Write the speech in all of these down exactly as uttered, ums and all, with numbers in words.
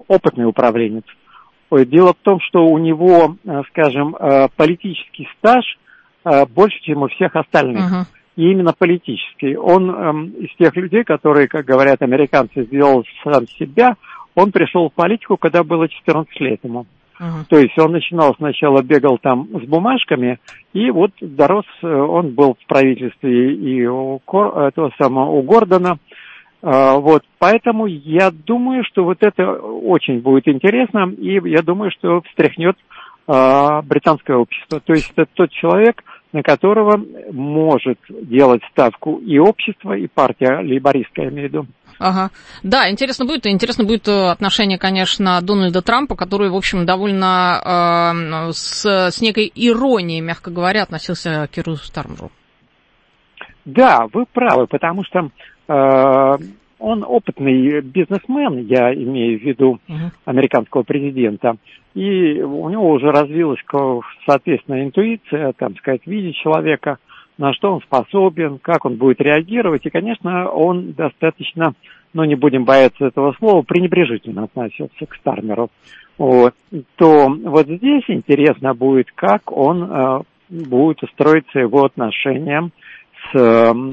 опытный управленец. Дело в том, что у него, скажем, политический стаж больше, чем у всех остальных. Uh-huh. И именно политический. Он из тех людей, которые, как говорят американцы, сделал сам себя. Он пришел в политику, когда было четырнадцать лет ему. Uh-huh. То есть он начинал сначала, бегал там с бумажками, и вот дорос, он был в правительстве и у, этого самого, у Гордона. А, вот, поэтому я думаю, что вот это очень будет интересно, и я думаю, что встряхнет а, британское общество. То есть это тот человек, на которого может делать ставку и общество, и партия лейбористская, я имею в виду. Ага. Да, интересно будет. Интересно будет отношение, конечно, Дональда Трампа, который, в общем, довольно э, с, с некой иронией, мягко говоря, относился к Киру Стармеру. Да, вы правы, потому что э, он опытный бизнесмен, я имею в виду uh-huh. американского президента, и у него уже развилась, соответственно, интуиция, там сказать, видеть человека, на что он способен, как он будет реагировать. И, конечно, он достаточно, ну, не будем бояться этого слова, пренебрежительно относился к Стармеру. Вот. То вот здесь интересно будет, как он э, будет устроиться его отношениям с э,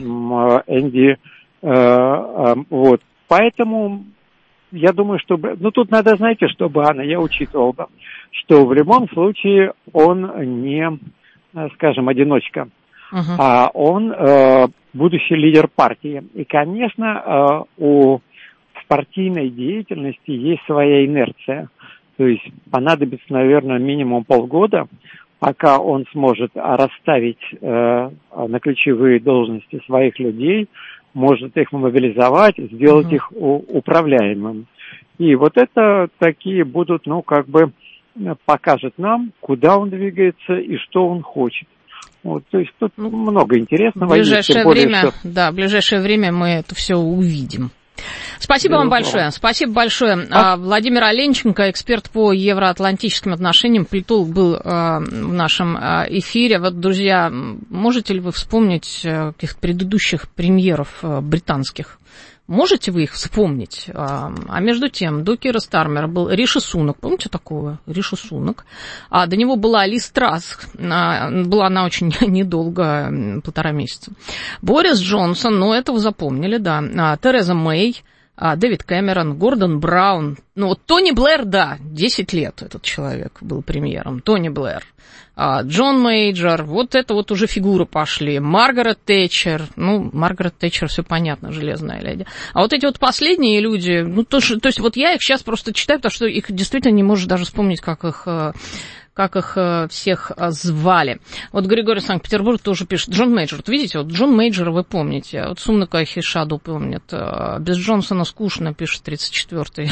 Энди. Э, э, вот. Поэтому я думаю, что... Ну, тут надо, знаете, чтобы, Анна, я учитывал бы, что в любом случае он не, скажем, одиночка. Uh-huh. А он э, будущий лидер партии. И, конечно, э, у в партийной деятельности есть своя инерция. То есть понадобится, наверное, минимум полгода, пока он сможет расставить э, на ключевые должности своих людей, может их мобилизовать, сделать uh-huh. их у, управляемым. И вот это такие будут, ну, как бы покажет нам, куда он двигается и что он хочет. Вот, то есть тут много интересного. В ближайшее более, время, что... да, в ближайшее время мы это все увидим. Спасибо да, вам большое. Да. Спасибо большое. А? Владимир Оленченко, эксперт по евроатлантическим отношениям, политолог, был а, в нашем а, эфире. Вот, друзья, можете ли вы вспомнить а, каких-то предыдущих премьеров а, британских? Можете вы их вспомнить? А, а между тем, до Кира Стармера был Риши Сунак. Помните такого? Риши Сунак. А до него была Лиз Трасс. А, была она очень недолго, полтора месяца. Борис Джонсон, ну, это вы запомнили, да. А, Тереза Мэй, а, Дэвид Кэмерон, Гордон Браун. Ну, вот Тони Блэр, да, десять лет этот человек был премьером. Тони Блэр. А, Джон Мейджор, вот это вот уже фигуры пошли. Маргарет Тэтчер, ну, Маргарет Тэтчер, все понятно, железная леди. А вот эти вот последние люди, ну, то, то есть вот я их сейчас просто читаю, потому что их действительно не можешь даже вспомнить, как их... как их всех звали. Вот Григорий Санкт-Петербург тоже пишет. Джон Мейджор. Вот видите, вот Джон Мейджора вы помните. Вот Сумнака Хишаду помнит. Без Джонсона скучно, пишет тридцать четвёртый.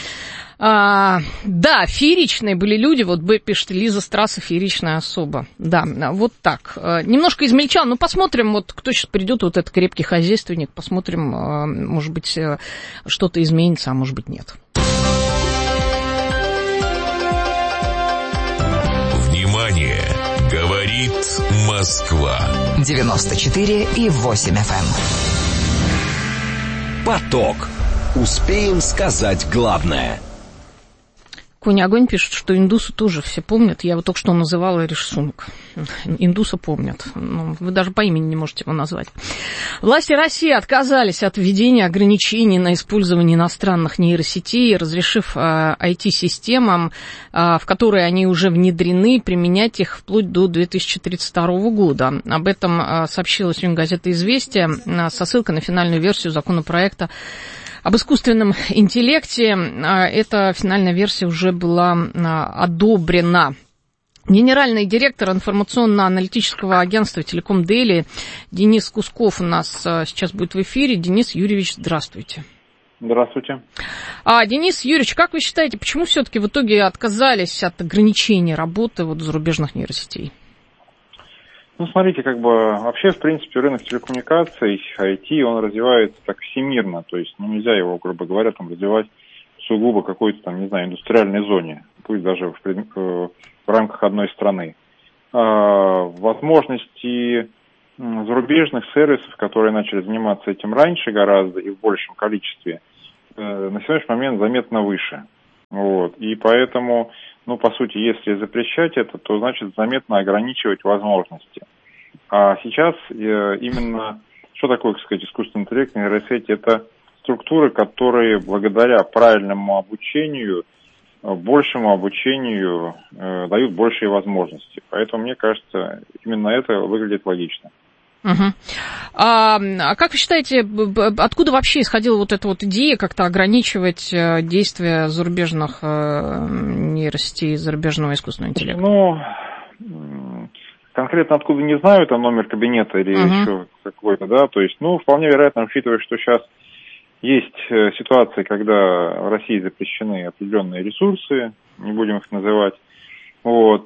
А, да, фееричные были люди, вот Б пишет, Лиза Страсса фееричная особа. Да, вот так. Немножко измельчал, но посмотрим, вот кто сейчас придет, вот этот крепкий хозяйственник, посмотрим, может быть, что-то изменится, а может быть, нет. Внимание! Говорит Москва. девяносто четыре и восемь эф эм. Поток. Успеем сказать главное. Конь Огонь пишет, что индусы тоже все помнят. Я его только что называла Риши Сунак. Индуса помнят. Ну, вы даже по имени не можете его назвать. Власти России отказались от введения ограничений на использование иностранных нейросетей, разрешив э, ай ти-системам, э, в которые они уже внедрены, применять их вплоть до две тысячи тридцать второго года. Об этом э, сообщила сегодня газета «Известия» э, со ссылкой на финальную версию законопроекта об искусственном интеллекте. Эта финальная версия уже была одобрена. Генеральный директор информационно-аналитического агентства «Телеком Дели» Денис Кусков у нас сейчас будет в эфире. Денис Юрьевич, здравствуйте. Здравствуйте. А, Денис Юрьевич, как вы считаете, почему все-таки в итоге отказались от ограничения работы вот зарубежных нейросетей? Ну, смотрите, как бы вообще, в принципе, рынок телекоммуникаций, ай ти, он развивается так всемирно, то есть ну, нельзя его, грубо говоря, там развивать сугубо какой-то там, не знаю, индустриальной зоне, пусть даже в, в рамках одной страны. А, возможности зарубежных сервисов, которые начали заниматься этим раньше гораздо и в большем количестве, на сегодняшний момент заметно выше. Вот. И поэтому, ну, по сути, если запрещать это, то, значит, заметно ограничивать возможности. А сейчас э, именно, что такое, так сказать, искусственный интеллект, нейросети, это структуры, которые благодаря правильному обучению, большему обучению э, дают большие возможности. Поэтому, мне кажется, именно это выглядит логично. Угу. А, а как вы считаете, откуда вообще исходила вот эта вот идея как-то ограничивать действия зарубежных нейросетей, зарубежного искусственного интеллекта? Ну, конкретно откуда не знаю, там номер кабинета или угу. еще какой-то, да, то есть, ну, вполне вероятно, учитывая, что сейчас есть ситуации, когда в России запрещены определенные ресурсы, не будем их называть, вот,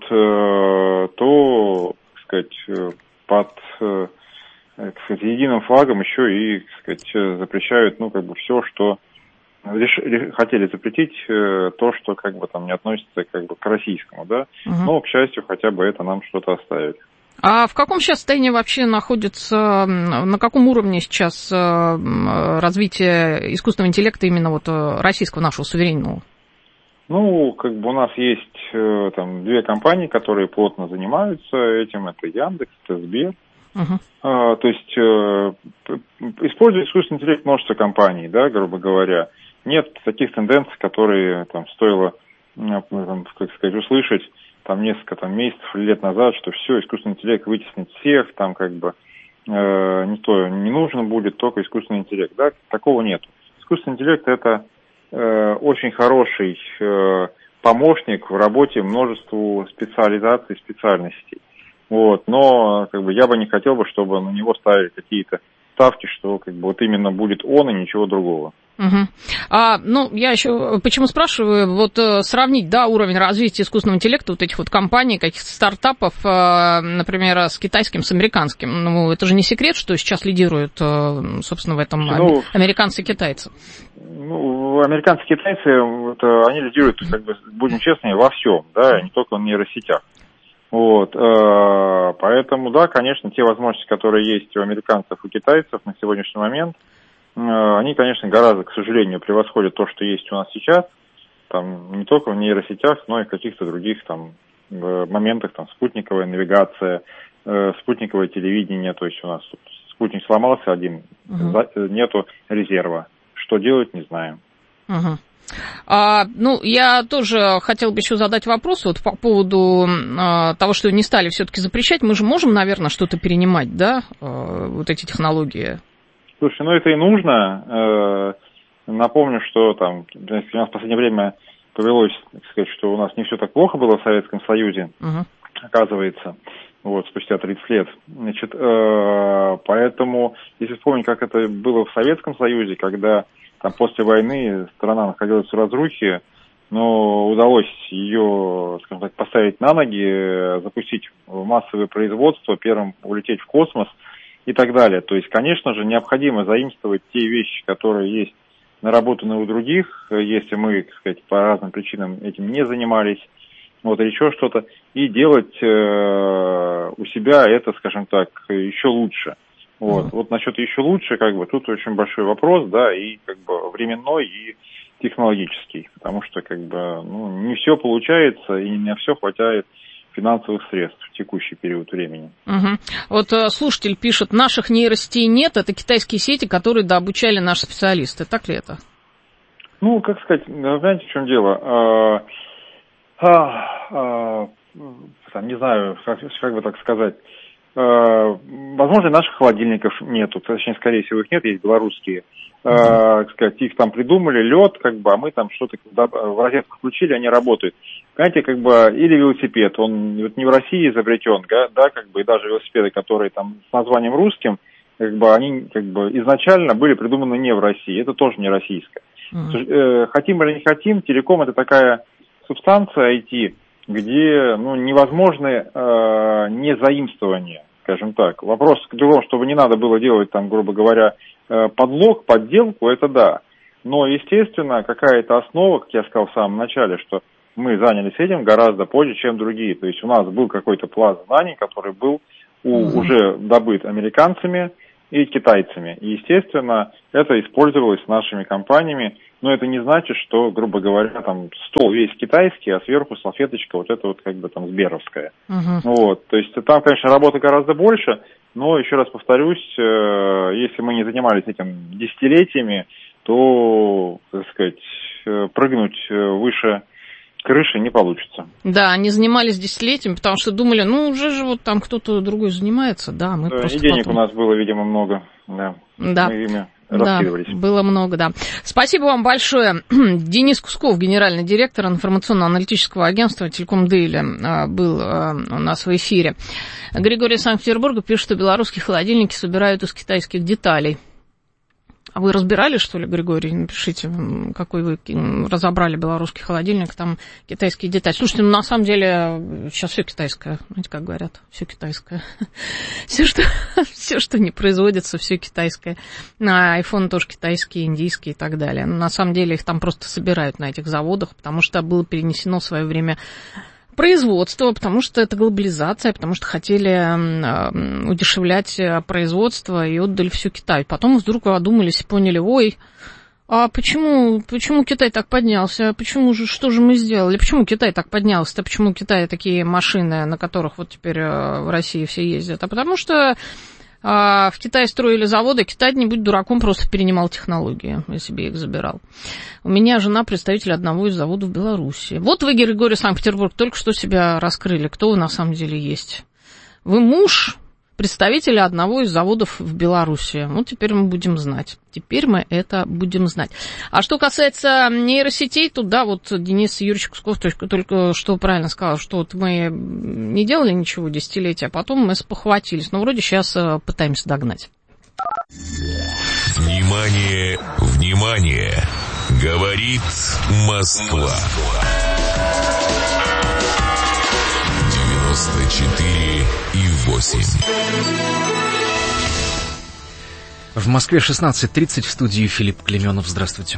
то, так сказать, под, так сказать, единым флагом еще и, так сказать, запрещают, ну, как бы все, что реш... хотели запретить, то, что, как бы, там не относится, как бы, к российскому, да, угу. Но, к счастью, хотя бы это нам что-то оставили. А в каком сейчас состоянии вообще находится, на каком уровне сейчас развитие искусственного интеллекта именно вот российского, нашего, суверенного? Ну, как бы у нас есть там две компании, которые плотно занимаются этим, это Яндекс, это Сбер. Uh-huh. А, то есть э, использует искусственный интеллект множество компаний, да, грубо говоря. Нет таких тенденций, которые там стоило, там, как сказать, услышать там несколько там, месяцев или лет назад, что все, искусственный интеллект вытеснит всех, там как бы э, никто не нужен будет, только искусственный интеллект. Да? Такого нет. Искусственный интеллект это э, очень хороший э, помощник в работе множеству специализаций, специальностей. Вот. Но как бы, я бы не хотел бы, чтобы на него ставили какие-то ставки, что как бы, вот именно будет он и ничего другого. Угу. А, ну, я еще почему спрашиваю, вот сравнить, да, уровень развития искусственного интеллекта вот этих вот компаний, каких-то стартапов, например, с китайским, с американским. Ну, это же не секрет, что сейчас лидируют, собственно, в этом ну, американцы и китайцы. Ну, американцы и китайцы, это, они лидируют, как бы, будем честны, во всем, да, не только в нейросетях. Вот, поэтому, да, конечно, те возможности, которые есть у американцев и китайцев на сегодняшний момент, они, конечно, гораздо, к сожалению, превосходят то, что есть у нас сейчас, там, не только в нейросетях, но и в каких-то других там моментах, там, спутниковая навигация, спутниковое телевидение, то есть у нас тут спутник сломался один, uh-huh. нету резерва. Что делать, не знаем. Uh-huh. А, ну, я тоже хотела бы еще задать вопрос вот по поводу а, того, что не стали все-таки запрещать. Мы же можем, наверное, что-то перенимать, да, а, вот эти технологии? Слушай, ну это и нужно. Напомню, что там у нас в последнее время повелось, так сказать, что у нас не все так плохо было в Советском Союзе, uh-huh. оказывается, вот, спустя тридцать лет. Значит, поэтому, если вспомнить, как это было в Советском Союзе, когда там после войны страна находилась в разрухе, но удалось ее, скажем так, поставить на ноги, запустить массовое производство, первым улететь в космос и так далее. То есть, конечно же, необходимо заимствовать те вещи, которые есть наработаны у других, если мы, так сказать, по разным причинам этим не занимались, вот, или еще что-то, и делать э, у себя это, скажем так, еще лучше. Вот, mm-hmm. вот насчет еще лучше, как бы, тут очень большой вопрос, да, и как бы временной, и технологический, потому что, как бы, ну, не все получается, и не на все хватает финансовых средств в текущий период времени. Угу. Вот слушатель пишет, наших нейросетей нет, это китайские сети, которые дообучали наши специалисты. Так ли это? Ну, как сказать, знаете, в чем дело? А, а, а, там, не знаю, как, как бы так сказать. А, возможно, наших холодильников нету, точнее, скорее всего, их нет, есть белорусские. Uh-huh. Э, сказать, их там придумали, лед, как бы, а мы там что-то в розетку включили, они работают. Понимаете, как бы, или велосипед, он вот не в России изобретен, да, да, как бы, и даже велосипеды, которые там с названием русским, как бы, они, как бы, изначально были придуманы не в России, это тоже не российское. Uh-huh. Э, хотим или не хотим, телеком это такая субстанция ай ти, где, ну, невозможны э, не заимствования, скажем так. Вопрос к другому, чтобы не надо было делать, там, грубо говоря, подлог, подделку, это да. Но, естественно, какая-то основа, как я сказал в самом начале, что мы занялись этим гораздо позже, чем другие. То есть у нас был какой-то пласт знаний, который был у, mm-hmm. уже добыт американцами и китайцами. И, естественно, это использовалось нашими компаниями но это не значит, что, грубо говоря, там стол весь китайский, а сверху салфеточка вот эта вот как бы там сберовская. Uh-huh. Вот, то есть там, конечно, работы гораздо больше, но, еще раз повторюсь, если мы не занимались этим десятилетиями, то, так сказать, прыгнуть выше крыши не получится. Да, они занимались десятилетиями, потому что думали, ну, уже же вот там кто-то другой занимается, да, мы да, просто и денег потом... у нас было, видимо, много, да. Да. Мы ими Да, раскидывались. было много, да. Спасибо вам большое. Денис Кусков, генеральный директор информационно-аналитического агентства «Телеком Дейли», был у нас в эфире. Григорий из Санкт-Петербурга пишет, что белорусские холодильники собирают из китайских деталей. А вы разбирали, что ли, Григорий? Напишите, какой вы разобрали белорусский холодильник, там китайские детали. Слушайте, ну, на самом деле, сейчас все китайское, знаете, как говорят, все китайское. Все, что, все, что не производится, все китайское. На iPhone тоже китайские, индийские и так далее. Но на самом деле их там просто собирают на этих заводах, потому что было перенесено в свое время производство, потому что это глобализация, потому что хотели э, удешевлять производство и отдали все Китаю. Потом вдруг одумались и поняли, ой, а почему, почему Китай так поднялся? Почему же, что же мы сделали? Почему Китай так поднялся-то? Почему у Китая такие машины, на которых вот теперь в России все ездят? А потому что в Китае строили заводы, Китай, не будь дураком, просто перенимал технологии и себе их забирал. У меня жена представитель одного из заводов в Беларуси. Вот вы, Григорий, Санкт-Петербург, только что себя раскрыли. Кто вы на самом деле есть? Вы муж представителя одного из заводов в Беларуси. Ну, теперь мы будем знать. Теперь мы это будем знать. А что касается нейросетей, то да, вот Денис Юрьевич Кусков только, только что правильно сказал, что вот мы не делали ничего десятилетия, а потом мы спохватились. Но вроде сейчас пытаемся догнать. Внимание, внимание! Говорит Москва. девяносто четыре и восемь. В Москве шестнадцать тридцать, в студии Филипп Клеменов. Здравствуйте.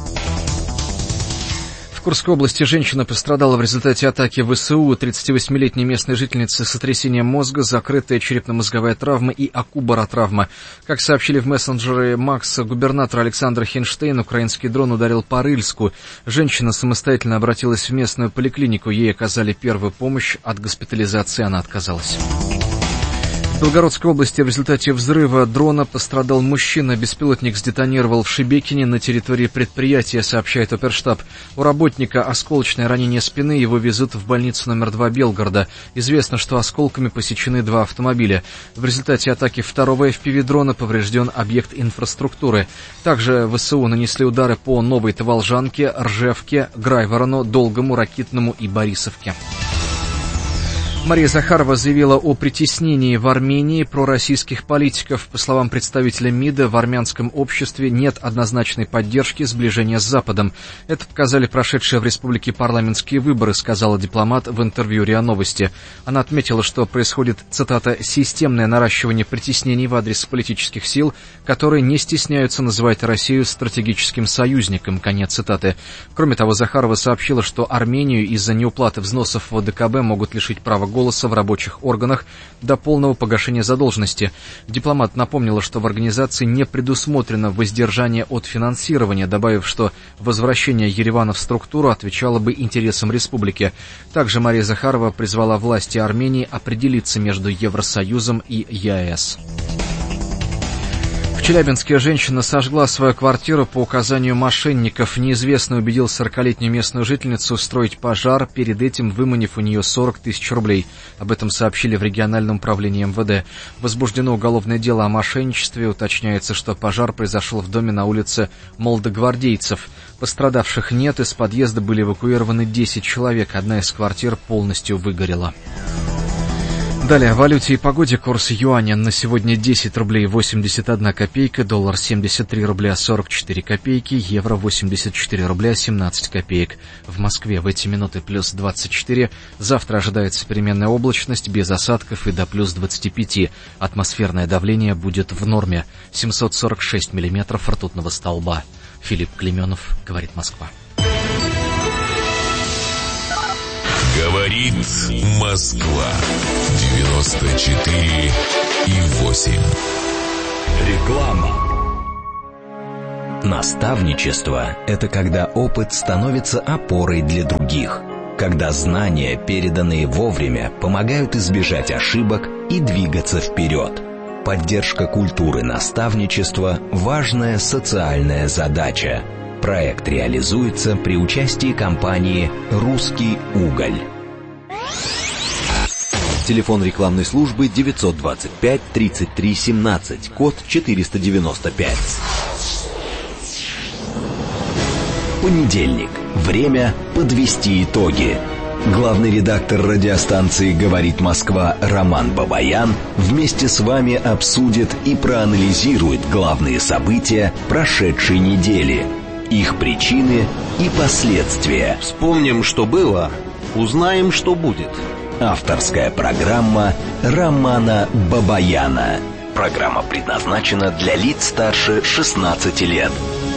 В Курской области женщина пострадала в результате атаки ВСУ. тридцативосьмилетняя местная жительница с сотрясением мозга, закрытая черепно-мозговая травма и акубаротравма. Как сообщили в мессенджере Макс, губернатор Александр Хинштейн, украинский дрон ударил по Рыльску. Женщина самостоятельно обратилась в местную поликлинику. Ей оказали первую помощь. От госпитализации она отказалась. В Белгородской области в результате взрыва дрона пострадал мужчина. Беспилотник сдетонировал в Шебекине на территории предприятия, сообщает оперштаб. У работника осколочное ранение спины, его везут в больницу номер два Белгорода. Известно, что осколками посечены два автомобиля. В результате атаки второго эф пи ви-дрона поврежден объект инфраструктуры. Также ВСУ нанесли удары по Новой Таволжанке, Ржевке, Грайворону, Долгому, Ракитному и Борисовке. Мария Захарова заявила о притеснении в Армении пророссийских политиков. По словам представителя МИДа, в армянском обществе нет однозначной поддержки сближения с Западом. Это показали прошедшие в республике парламентские выборы, сказала дипломат в интервью РИА Новости. Она отметила, что происходит, цитата, «системное наращивание притеснений в адрес политических сил, которые не стесняются называть Россию стратегическим союзником», конец цитаты. Кроме того, Захарова сообщила, что Армению из-за неуплаты взносов в о дэ ка бэ могут лишить права голоса в рабочих органах до полного погашения задолженности. Дипломат напомнила, что в организации не предусмотрено воздержание от финансирования, добавив, что возвращение Еревана в структуру отвечало бы интересам республики. Также Мария Захарова призвала власти Армении определиться между Евросоюзом и е а эс. В Челябинске женщина сожгла свою квартиру по указанию мошенников. Неизвестный убедил сорокалетнюю местную жительницу устроить пожар, перед этим выманив у нее сорок тысяч рублей. Об этом сообщили в региональном управлении эм вэ дэ. Возбуждено уголовное дело о мошенничестве. Уточняется, что пожар произошел в доме на улице Молодогвардейцев. Пострадавших нет, из подъезда были эвакуированы десять человек. Одна из квартир полностью выгорела. Далее о валюте и погоде. Курс юаня на сегодня десять рублей восемьдесят одна копейка, доллар семьдесят три рубля сорок четыре копейки, евро восемьдесят четыре рубля семнадцать копеек. В Москве в эти минуты плюс двадцать четыре. Завтра ожидается переменная облачность без осадков и до плюс двадцать пять. Атмосферное давление будет в норме. семьсот сорок шесть миллиметров ртутного столба. Филипп Клеменов, говорит Москва. Говорит Москва. девяносто четыре и восемь. Реклама. Наставничество – это когда опыт становится опорой для других, когда знания, переданные вовремя, помогают избежать ошибок и двигаться вперед. Поддержка культуры наставничества – важная социальная задача. Проект реализуется при участии компании «Русский уголь». Телефон рекламной службы девятьсот двадцать пять тридцать три семнадцать, код четыреста девяносто пять. Понедельник. Время подвести итоги. Главный редактор радиостанции «Говорит Москва» Роман Бабаян вместе с вами обсудит и проанализирует главные события прошедшей недели, их причины и последствия. Вспомним, что было, узнаем, что будет. Авторская программа Романа Бабаяна. Программа предназначена для лиц старше шестнадцати лет.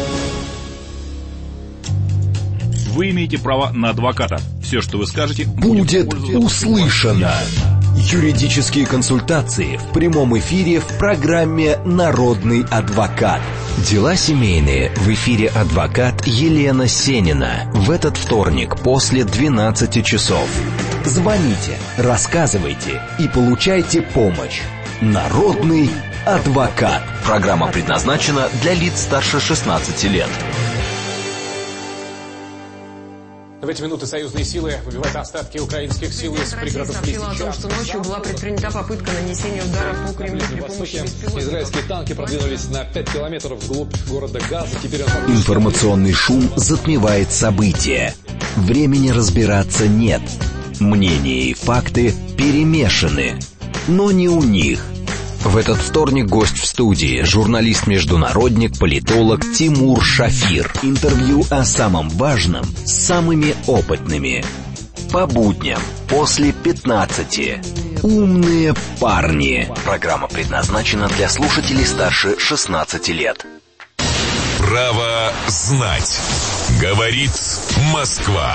Вы имеете право на адвоката. Все, что вы скажете, будет, будет услышано. Юридические консультации в прямом эфире в программе «Народный адвокат». Дела семейные в эфире адвокат Елена Сенина в этот вторник после двенадцати часов. Звоните, рассказывайте и получайте помощь. Народный адвокат. Программа предназначена для лиц старше шестнадцати лет. В эти минуты союзные силы выбивают остатки украинских сил из пригородов Лисича. о том, что ночью была предпринята попытка нанесения удара по Кремлю при помощи беспилотников. Израильские танки продвинулись на пять километров вглубь города Газа. Теперь он... Информационный шум затмевает события. Времени разбираться нет. Мнения и факты перемешаны. Но не у них. В этот вторник гость в студии, журналист-международник, политолог Тимур Шафир. Интервью о самом важном с самыми опытными. По будням после пятнадцати. Умные парни. Программа предназначена для слушателей старше шестнадцати лет. Право знать. Говорит Москва.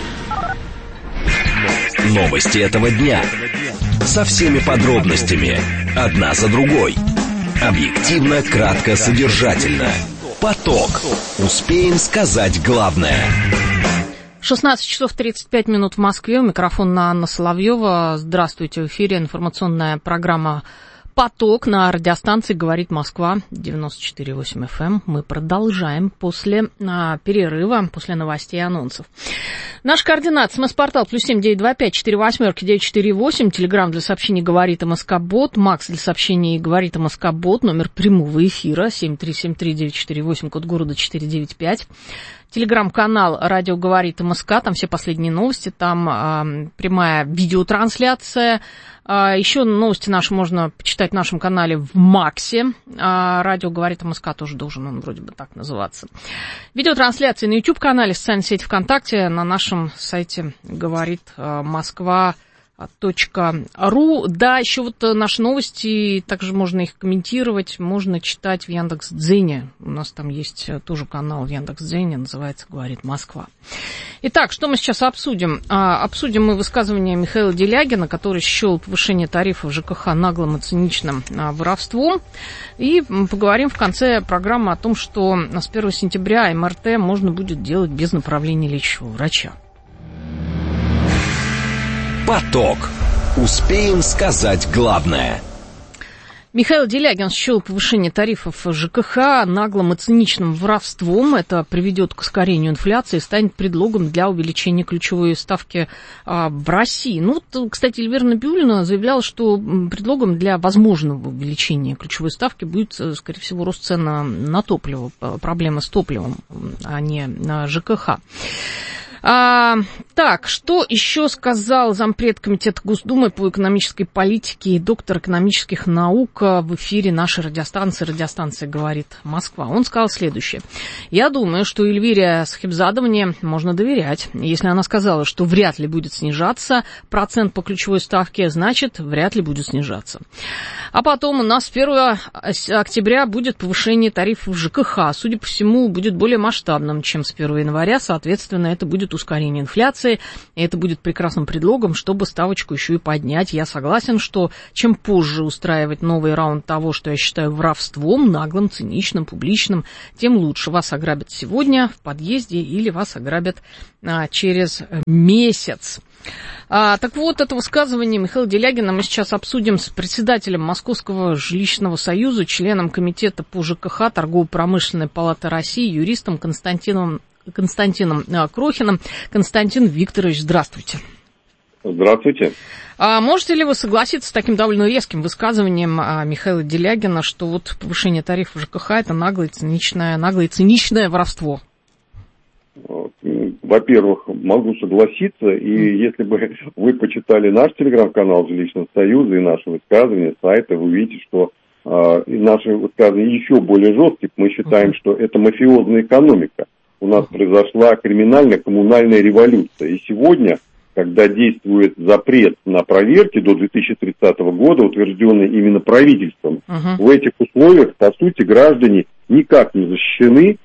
Новости этого дня. Со всеми подробностями. Одна за другой. Объективно, кратко, содержательно. Поток. Успеем сказать главное. шестнадцать часов тридцать пять минут в Москве. У микрофона Анна Соловьева. Здравствуйте. В эфире информационная программа «Поток» на радиостанции «Говорит Москва» девяносто четыре и восемь эф эм. Мы продолжаем после а, перерыва, после новостей и анонсов. Наш координат: смс-портал плюс семь девять два пять четыре восьмерки девять четыре восемь. Телеграмм для сообщений «Говорит МСК-бот». Макс для сообщений «Говорит МСК-бот». Номер прямого эфира семь три семь три девять четыре восемь, код города четыреста девяносто пять. Телеграм-канал «Радио говорит МСК», там все последние новости, там а, прямая видеотрансляция. А, еще новости наши можно почитать в нашем канале в Максе. А, «Радио говорит МСК» тоже должен он вроде бы так называться. Видеотрансляции на YouTube-канале, в социальной сети ВКонтакте, на нашем сайте «Говорит Москва». .ру. Да, еще вот наши новости, также можно их комментировать, можно читать в Яндекс.Дзене. У нас там есть тоже канал в Яндекс.Дзене, называется «Говорит Москва». Итак, что мы сейчас обсудим? А, обсудим мы высказывание Михаила Делягина, который счел повышение тарифов ЖКХ наглым и циничным а, воровством. И поговорим в конце программы о том, что с первого сентября эм эр тэ можно будет делать без направления лечащего врача. Поток. Успеем сказать главное. Михаил Делягин счел повышение тарифов ЖКХ наглым и циничным воровством. Это приведет к ускорению инфляции и станет предлогом для увеличения ключевой ставки а, в России. Ну, вот, кстати, Эльвира Набиуллина заявляла, что предлогом для возможного увеличения ключевой ставки будет, скорее всего, рост цен на, на топливо, проблема с топливом, а не на ЖКХ. А, так, что еще сказал зампред Комитета Госдумы по экономической политике и доктор экономических наук в эфире нашей радиостанции, радиостанция «Говорит Москва». Он сказал следующее. Я думаю, что Эльвире Сахибзадовне можно доверять. Если она сказала, что вряд ли будет снижаться процент по ключевой ставке, значит, вряд ли будет снижаться. А потом у нас с первого октября будет повышение тарифов ЖКХ. Судя по всему, будет более масштабным, чем с первого января. Соответственно, это будет ускорение инфляции. инфляции, и это будет прекрасным предлогом, чтобы ставочку еще и поднять. Я согласен, что чем позже устраивать новый раунд того, что я считаю воровством, наглым, циничным, публичным, тем лучше. Вас ограбят сегодня в подъезде или вас ограбят а, через месяц. А, так вот, это высказывание Михаила Делягина мы сейчас обсудим с председателем Московского жилищного союза, членом комитета по ЖКХ Торгово-промышленной палаты России, юристом Константином, Константином Крохиным. Константин Викторович, здравствуйте. Здравствуйте. А можете ли вы согласиться с таким довольно резким высказыванием а, Михаила Делягина, что вот повышение тарифов ЖКХ – это наглое, циничное, наглое, циничное воровство? Во-первых, могу согласиться, и если бы вы почитали наш телеграм-канал Жилищного союза и наши высказывания, сайты, вы увидите, что э, наши высказывания еще более жесткие. Мы считаем, что это мафиозная экономика. У нас произошла криминально-коммунальная революция. И сегодня, когда действует запрет на проверки до две тысячи тридцатого года, утвержденный именно правительством, uh-huh. в этих условиях, по сути, граждане никак не защищены,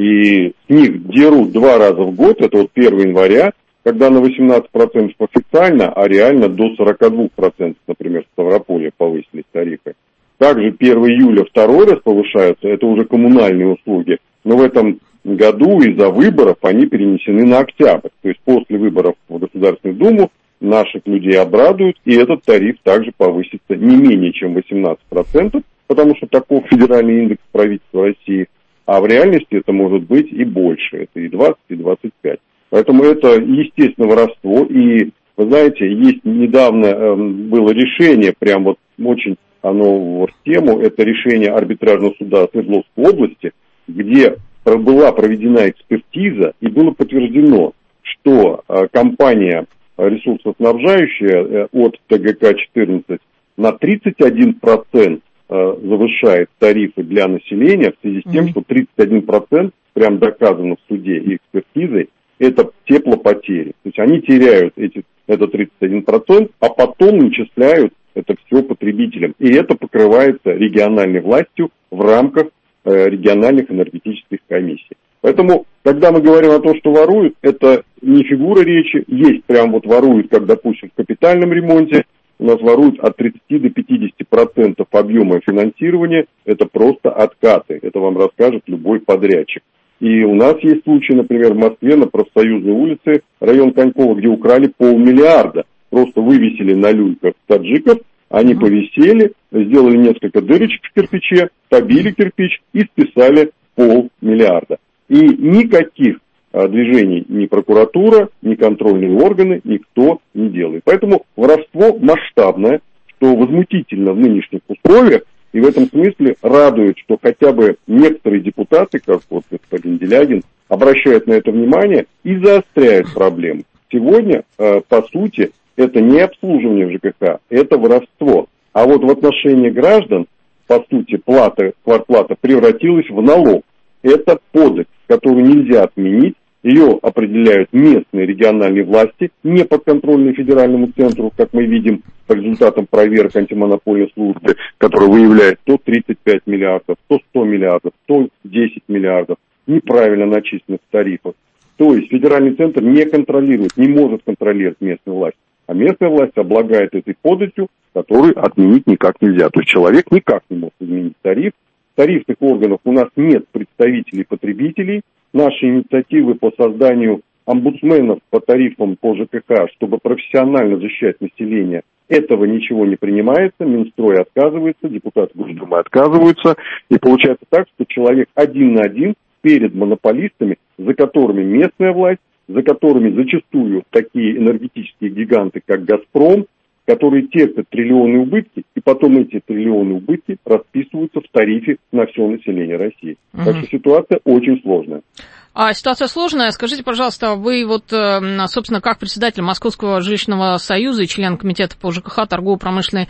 и с них дерут два раза в год, это вот первого января, когда на восемнадцать процентов официально, а реально до сорок два процента, например, в Ставрополье повысились тарифы. Также первого июля второй раз повышаются, это уже коммунальные услуги, но в этом году из-за выборов они перенесены на октябрь. То есть после выборов в Государственную Думу наших людей обрадуют, и этот тариф также повысится не менее чем восемнадцать процентов, потому что таков федеральный индекс правительства России. А в реальности это может быть и больше, это и двадцать, и двадцать пять. Поэтому это, естественно, воровство. И, вы знаете, есть недавно э, было решение, прям вот очень оно в тему, это решение арбитражного суда Свердловской области, где была проведена экспертиза и было подтверждено, что э, компания ресурсоснабжающая э, от Т Г К четырнадцать на тридцать один процент завышает тарифы для населения в связи с тем, mm-hmm. что тридцать один процент, прям доказано в суде и экспертизой, это теплопотери. То есть они теряют эти, это тридцать один процент, а потом начисляют это все потребителям. И это покрывается региональной властью в рамках э, региональных энергетических комиссий. Поэтому, когда мы говорим о том, что воруют, это не фигура речи. Есть прям вот воруют, как, допустим, в капитальном ремонте. У нас воруют от тридцати до пятидесяти процентов объема финансирования. Это просто откаты. Это вам расскажет любой подрядчик. И у нас есть случаи, например, в Москве на Профсоюзной улице, район Конькова, где украли полмиллиарда. Просто вывесили на люльках таджиков, они uh-huh. повисели, сделали несколько дырочек в кирпиче, побили кирпич и списали полмиллиарда. И никаких движений ни прокуратура, ни контрольные органы, никто не делает. Поэтому воровство масштабное, что возмутительно в нынешних условиях, и в этом смысле радует, что хотя бы некоторые депутаты, как вот господин Делягин, обращают на это внимание и заостряют проблему. Сегодня, э, по сути, это не обслуживание в Ж К Х, это воровство. А вот в отношении граждан, по сути, плата, квартплата превратилась в налог. Это кодекс, который нельзя отменить. Ее определяют местные региональные власти, не подконтрольные федеральному центру, как мы видим по результатам проверок антимонопольной службы, которая выявляет то тридцать пять миллиардов, то сто миллиардов, то десять миллиардов неправильно начисленных тарифов. То есть федеральный центр не контролирует, не может контролировать местную власть. А местная власть облагает этой податью, которую отменить никак нельзя. То есть человек никак не может изменить тариф. В тарифных органах у нас нет представителей потребителей. Наши инициативы по созданию омбудсменов по тарифам по Ж К Х, чтобы профессионально защищать население, этого ничего не принимается, Минстрой отказывается, депутаты Госдумы отказываются. И получается так, что человек один на один перед монополистами, за которыми местная власть, за которыми зачастую такие энергетические гиганты, как «Газпром», которые терпят триллионные убытки, и потом эти триллионные убытки расписываются в тарифе на все население России. Угу. Так что ситуация очень сложная. А ситуация сложная. Скажите, пожалуйста, вы вот, собственно, как председатель Московского жилищного союза и член комитета по Ж К Х Торгово-промышленной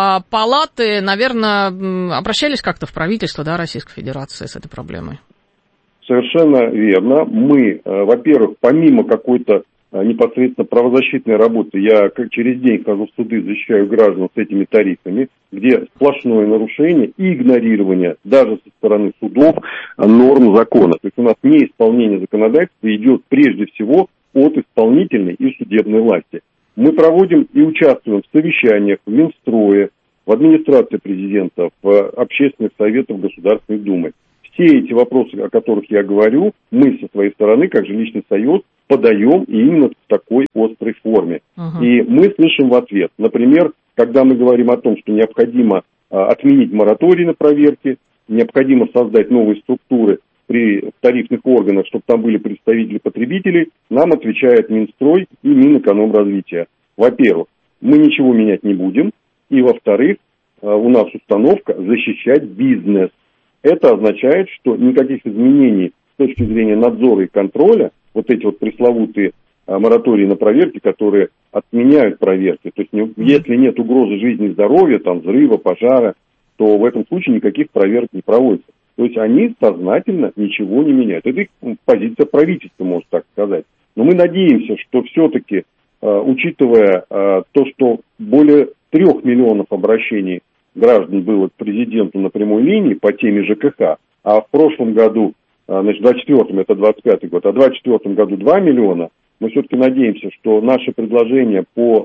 палаты, наверное, обращались как-то в правительство, да, Российской Федерации с этой проблемой? Совершенно верно. Мы, во-первых, помимо какой-то непосредственно правозащитной работы, я через день хожу в суды, защищаю граждан с этими тарифами, где сплошное нарушение и игнорирование даже со стороны судов норм закона. То есть у нас неисполнение законодательства идет прежде всего от исполнительной и судебной власти. Мы проводим и участвуем в совещаниях в Минстрое, в администрации президента, в общественных советах Государственной Думы. Все эти вопросы, о которых я говорю, мы со своей стороны, как жилищный союз, подаем именно в такой острой форме. Uh-huh. И мы слышим в ответ. Например, когда мы говорим о том, что необходимо а, отменить мораторий на проверки, необходимо создать новые структуры при тарифных органах, чтобы там были представители потребителей, нам отвечает Минстрой и Минэкономразвития. Во-первых, мы ничего менять не будем, и во-вторых, у нас установка защищать бизнес. Это означает, что никаких изменений с точки зрения надзора и контроля, вот эти вот пресловутые моратории на проверки, которые отменяют проверки, то есть не, если нет угрозы жизни и здоровья, там взрыва, пожара, то в этом случае никаких проверок не проводится. То есть они сознательно ничего не меняют. Это их позиция правительства, можно так сказать. Но мы надеемся, что все-таки, э, учитывая э, то, что более трех миллионов обращений граждан было к президенту на прямой линии по теме ЖКХ, а в прошлом году, э, значит, в двадцать четвёртом, это двадцать пятый год, а в двадцать четвёртом году два миллиона, мы все-таки надеемся, что наши предложения по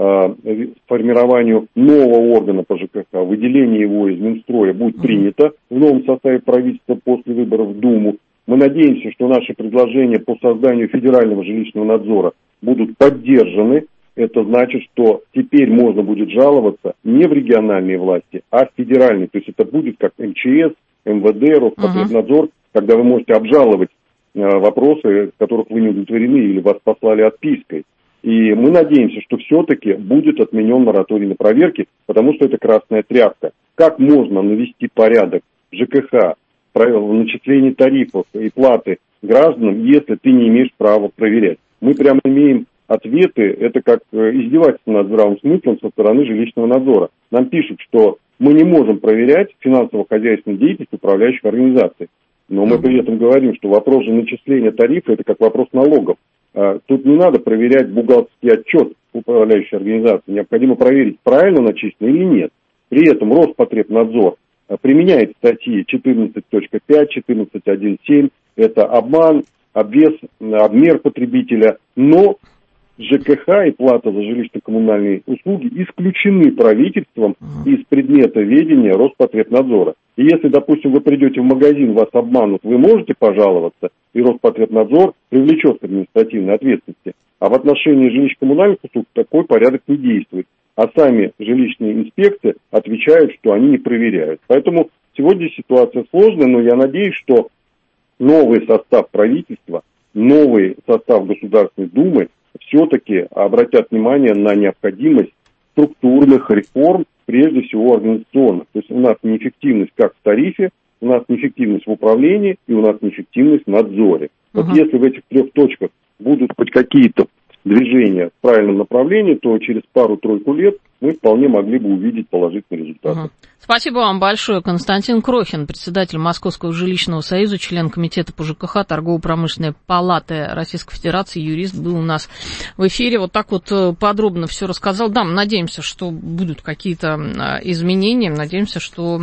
формированию нового органа по ЖКХ, выделение его из Минстроя будет принято в новом составе правительства после выборов в Думу. Мы надеемся, что наши предложения по созданию федерального жилищного надзора будут поддержаны. Это значит, что теперь можно будет жаловаться не в региональные власти, а в федеральные. То есть это будет как эм че эс, эм вэ дэ, Роспотребнадзор, uh-huh. когда вы можете обжаловать вопросы, в которых вы не удовлетворены или вас послали отпиской. И мы надеемся, что все-таки будет отменен мораторий на проверки, потому что это красная тряпка. Как можно навести порядок в ЖКХ, в начислении тарифов и платы гражданам, если ты не имеешь права проверять? Мы прямо имеем ответы, это как издевательство над здравым смыслом со стороны жилищного надзора. Нам пишут, что мы не можем проверять финансово-хозяйственную деятельность управляющих организаций. Но мы при этом говорим, что вопрос же начисления тарифа – это как вопрос налогов. Тут не надо проверять бухгалтерский отчет управляющей организации. Необходимо проверить, правильно начислено или нет. При этом Роспотребнадзор применяет статьи четырнадцать точка пять, четырнадцать точка один точка семь. Это обман, обвес, обмер потребителя. Но ЖКХ и плата за жилищно-коммунальные услуги исключены правительством из предмета ведения Роспотребнадзора. И если, допустим, вы придете в магазин, вас обманут, вы можете пожаловаться, и Роспотребнадзор привлечет к административной ответственности. А в отношении жилищно-коммунальных услуг такой порядок не действует. А сами жилищные инспекции отвечают, что они не проверяют. Поэтому сегодня ситуация сложная, но я надеюсь, что новый состав правительства, новый состав Государственной Думы все-таки обратят внимание на необходимость структурных реформ, прежде всего организационных. То есть у нас неэффективность как в тарифе, у нас неэффективность в управлении и у нас неэффективность в надзоре. Uh-huh. Вот если в этих трех точках будут хоть какие-то движения в правильном направлении, то через пару-тройку лет мы вполне могли бы увидеть положительные результаты. Uh-huh. Спасибо вам большое. Константин Крохин, председатель Московского жилищного союза, член комитета по ЖКХ Торгово-промышленной палаты Российской Федерации, юрист, был у нас в эфире. Вот так вот подробно все рассказал. Да, мы надеемся, что будут какие-то изменения, надеемся, что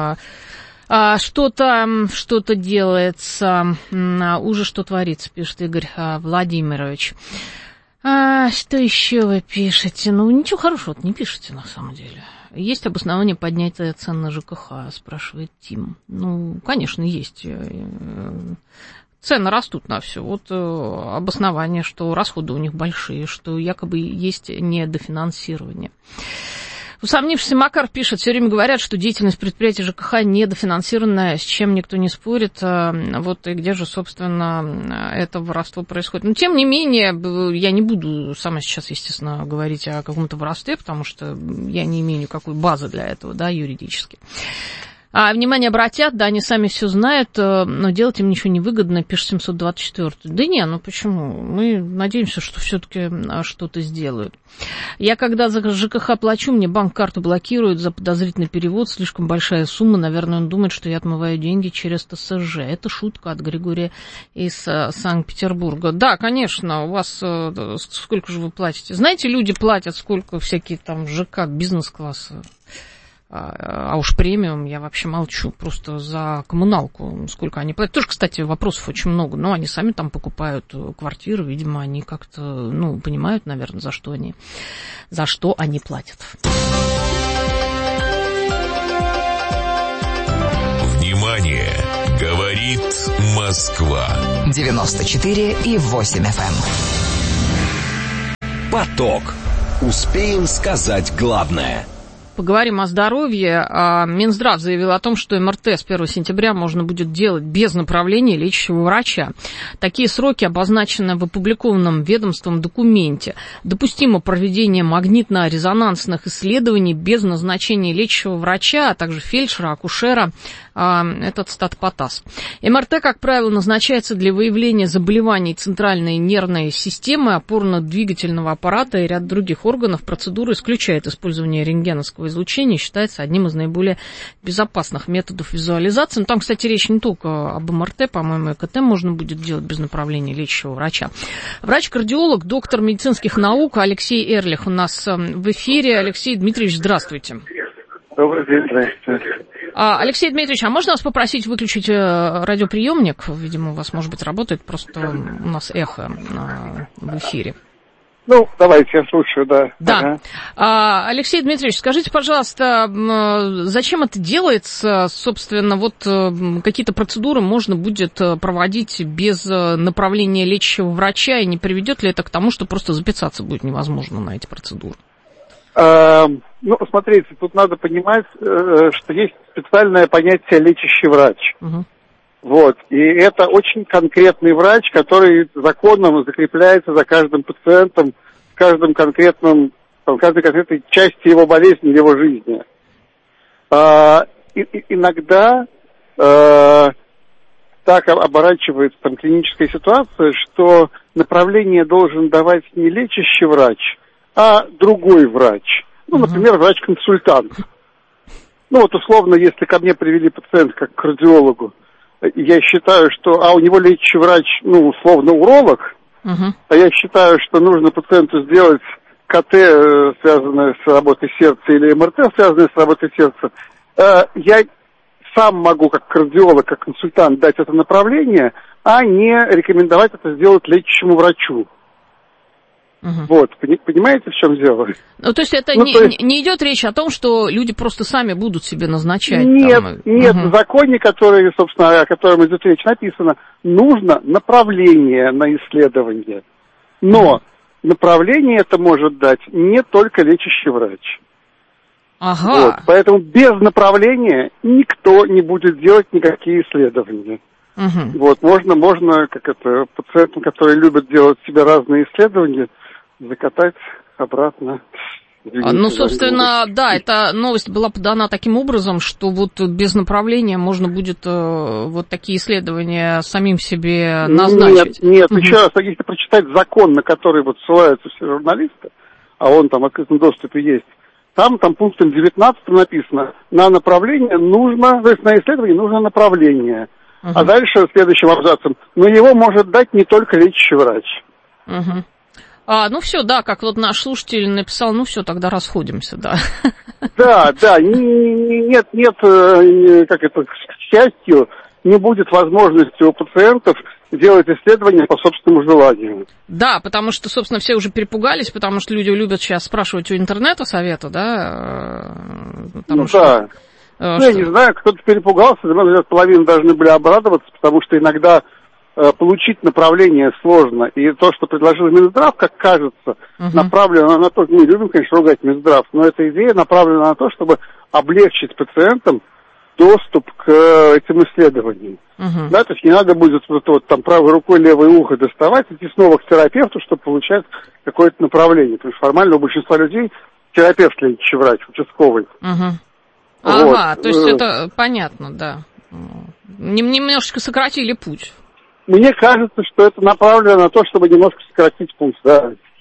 что-то, что-то делается. Уже что творится, пишет Игорь Владимирович. А, что еще вы пишете? Ну, ничего хорошего не пишете, на самом деле. Есть обоснование поднятия цен на ЖКХ, спрашивает Тим. Ну, конечно, есть. Цены растут на все. Вот обоснование, что расходы у них большие, что якобы есть недофинансирование. Усомнившийся Макар пишет, все время говорят, что деятельность предприятий ЖКХ недофинансированная, с чем никто не спорит. Вот и где же, собственно, это воровство происходит. Но, тем не менее, я не буду сама сейчас, естественно, говорить о каком-то воровстве, потому что я не имею никакой базы для этого, да, юридически. А, внимание обратят, да, они сами все знают, но делать им ничего не выгодно, пишет семьсот двадцать четыре. Да не, ну почему? Мы надеемся, что все-таки что-то сделают. Я когда за ЖКХ плачу, мне банк карту блокирует за подозрительный перевод, слишком большая сумма, наверное, он думает, что я отмываю деньги через тэ эс жэ. Это шутка от Григория из Санкт-Петербурга. Да, конечно, у вас сколько же вы платите? Знаете, люди платят сколько всякие там ЖК, бизнес-классы. А уж премиум я вообще молчу, просто за коммуналку, сколько они платят. Тоже, кстати, вопросов очень много, но они сами там покупают квартиры, видимо, они как-то, ну, понимают, наверное, за что они, за что они платят. Внимание! Говорит Москва. девяносто четыре и восемь эф эм. Поток. Успеем сказать главное. Поговорим о здоровье. Минздрав заявил о том, что эм эр тэ с первого сентября можно будет делать без направления лечащего врача. Такие сроки обозначены в опубликованном ведомством документе. Допустимо проведение магнитно-резонансных исследований без назначения лечащего врача, а также фельдшера, акушера. Этот статпотас. эм эр тэ, как правило, назначается для выявления заболеваний центральной нервной системы, опорно-двигательного аппарата и ряд других органов. Процедура исключает использование рентгеновского излучения и считается одним из наиболее безопасных методов визуализации. Но там, кстати, речь не только об эм эр тэ, по-моему, ЭКТ можно будет делать без направления лечащего врача. Врач-кардиолог, доктор медицинских наук Алексей Эрлих у нас в эфире. Алексей Дмитриевич, здравствуйте. Добрый день, здравствуйте. Алексей Дмитриевич, а можно вас попросить выключить радиоприемник? Видимо, у вас, может быть, работает, просто у нас эхо в эфире. Ну, давайте, я слушаю, да. Да. Ага. А, Алексей Дмитриевич, скажите, пожалуйста, зачем это делается? Собственно, вот какие-то процедуры можно будет проводить без направления лечащего врача, и не приведет ли это к тому, что просто записаться будет невозможно на эти процедуры? А, ну, смотрите, тут надо понимать, что есть специальное понятие лечащий врач. Угу. Вот, и это очень конкретный врач, который законом закрепляется за каждым пациентом, в каждом конкретном, в каждой конкретной части его болезни или его жизни. А, и, и, иногда а, так оборачивается там клиническая ситуация, что направление должен давать не лечащий врач, а другой врач. Ну, например, врач-консультант. Ну, вот условно, если ко мне привели пациента как к кардиологу, я считаю, что... А у него лечащий врач, ну, условно, уролог, uh-huh. а я считаю, что нужно пациенту сделать КТ, связанное с работой сердца, или эм эр тэ, связанное с работой сердца. Я сам могу, как кардиолог, как консультант, дать это направление, а не рекомендовать это сделать лечащему врачу. Угу. Вот, понимаете, в чем дело? Ну, то есть это ну, не, то есть... не идет речь о том, что люди просто сами будут себе назначать? Нет, там... нет, угу. в законе, который, собственно, о котором идет речь, написано, нужно направление на исследование. Но угу. направление это может дать не только лечащий врач. Ага. Вот, поэтому без направления никто не будет делать никакие исследования. Угу. Вот, можно, можно, как это, пациентам, которые любят делать себе разные исследования, закатать обратно. Ну, собственно, да, эта новость была подана таким образом, что вот без направления можно будет э, вот такие исследования самим себе назначить. Нет, нет, угу. еще раз, если прочитать закон, на который вот ссылаются все журналисты, а он там в открытом доступе есть, там, там пунктом девятнадцатым написано, на направление нужно, то есть на исследование нужно направление. Uh-huh. А дальше следующим абзацем, но его может дать не только лечащий врач. Uh-huh. А, ну все, да, как вот наш слушатель написал, ну все, тогда расходимся, да. Да, да, нет, нет, как это, к счастью, не будет возможности у пациентов делать исследования по собственному желанию. Да, потому что, собственно, все уже перепугались, потому что люди любят сейчас спрашивать у интернета совета, да? Потому ну что... да. Ну, что... я не знаю, кто-то перепугался, наверное, половина должны были обрадоваться, потому что иногда э, получить направление сложно. И то, что предложил Минздрав, как кажется, uh-huh. направлено на то, мы любим, конечно, ругать Минздрав, но эта идея направлена на то, чтобы облегчить пациентам доступ к э, этим исследованиям. Uh-huh. Да, то есть не надо будет вот, вот, там правой рукой левое ухо доставать, идти снова к терапевту, чтобы получать какое-то направление. Потому что формально у большинства людей терапевт лечащий врач, участковый. Uh-huh. Ага, вот. То есть это понятно, да. Немножечко сократили путь. Мне кажется, что это направлено на то, чтобы немножко сократить путь, да.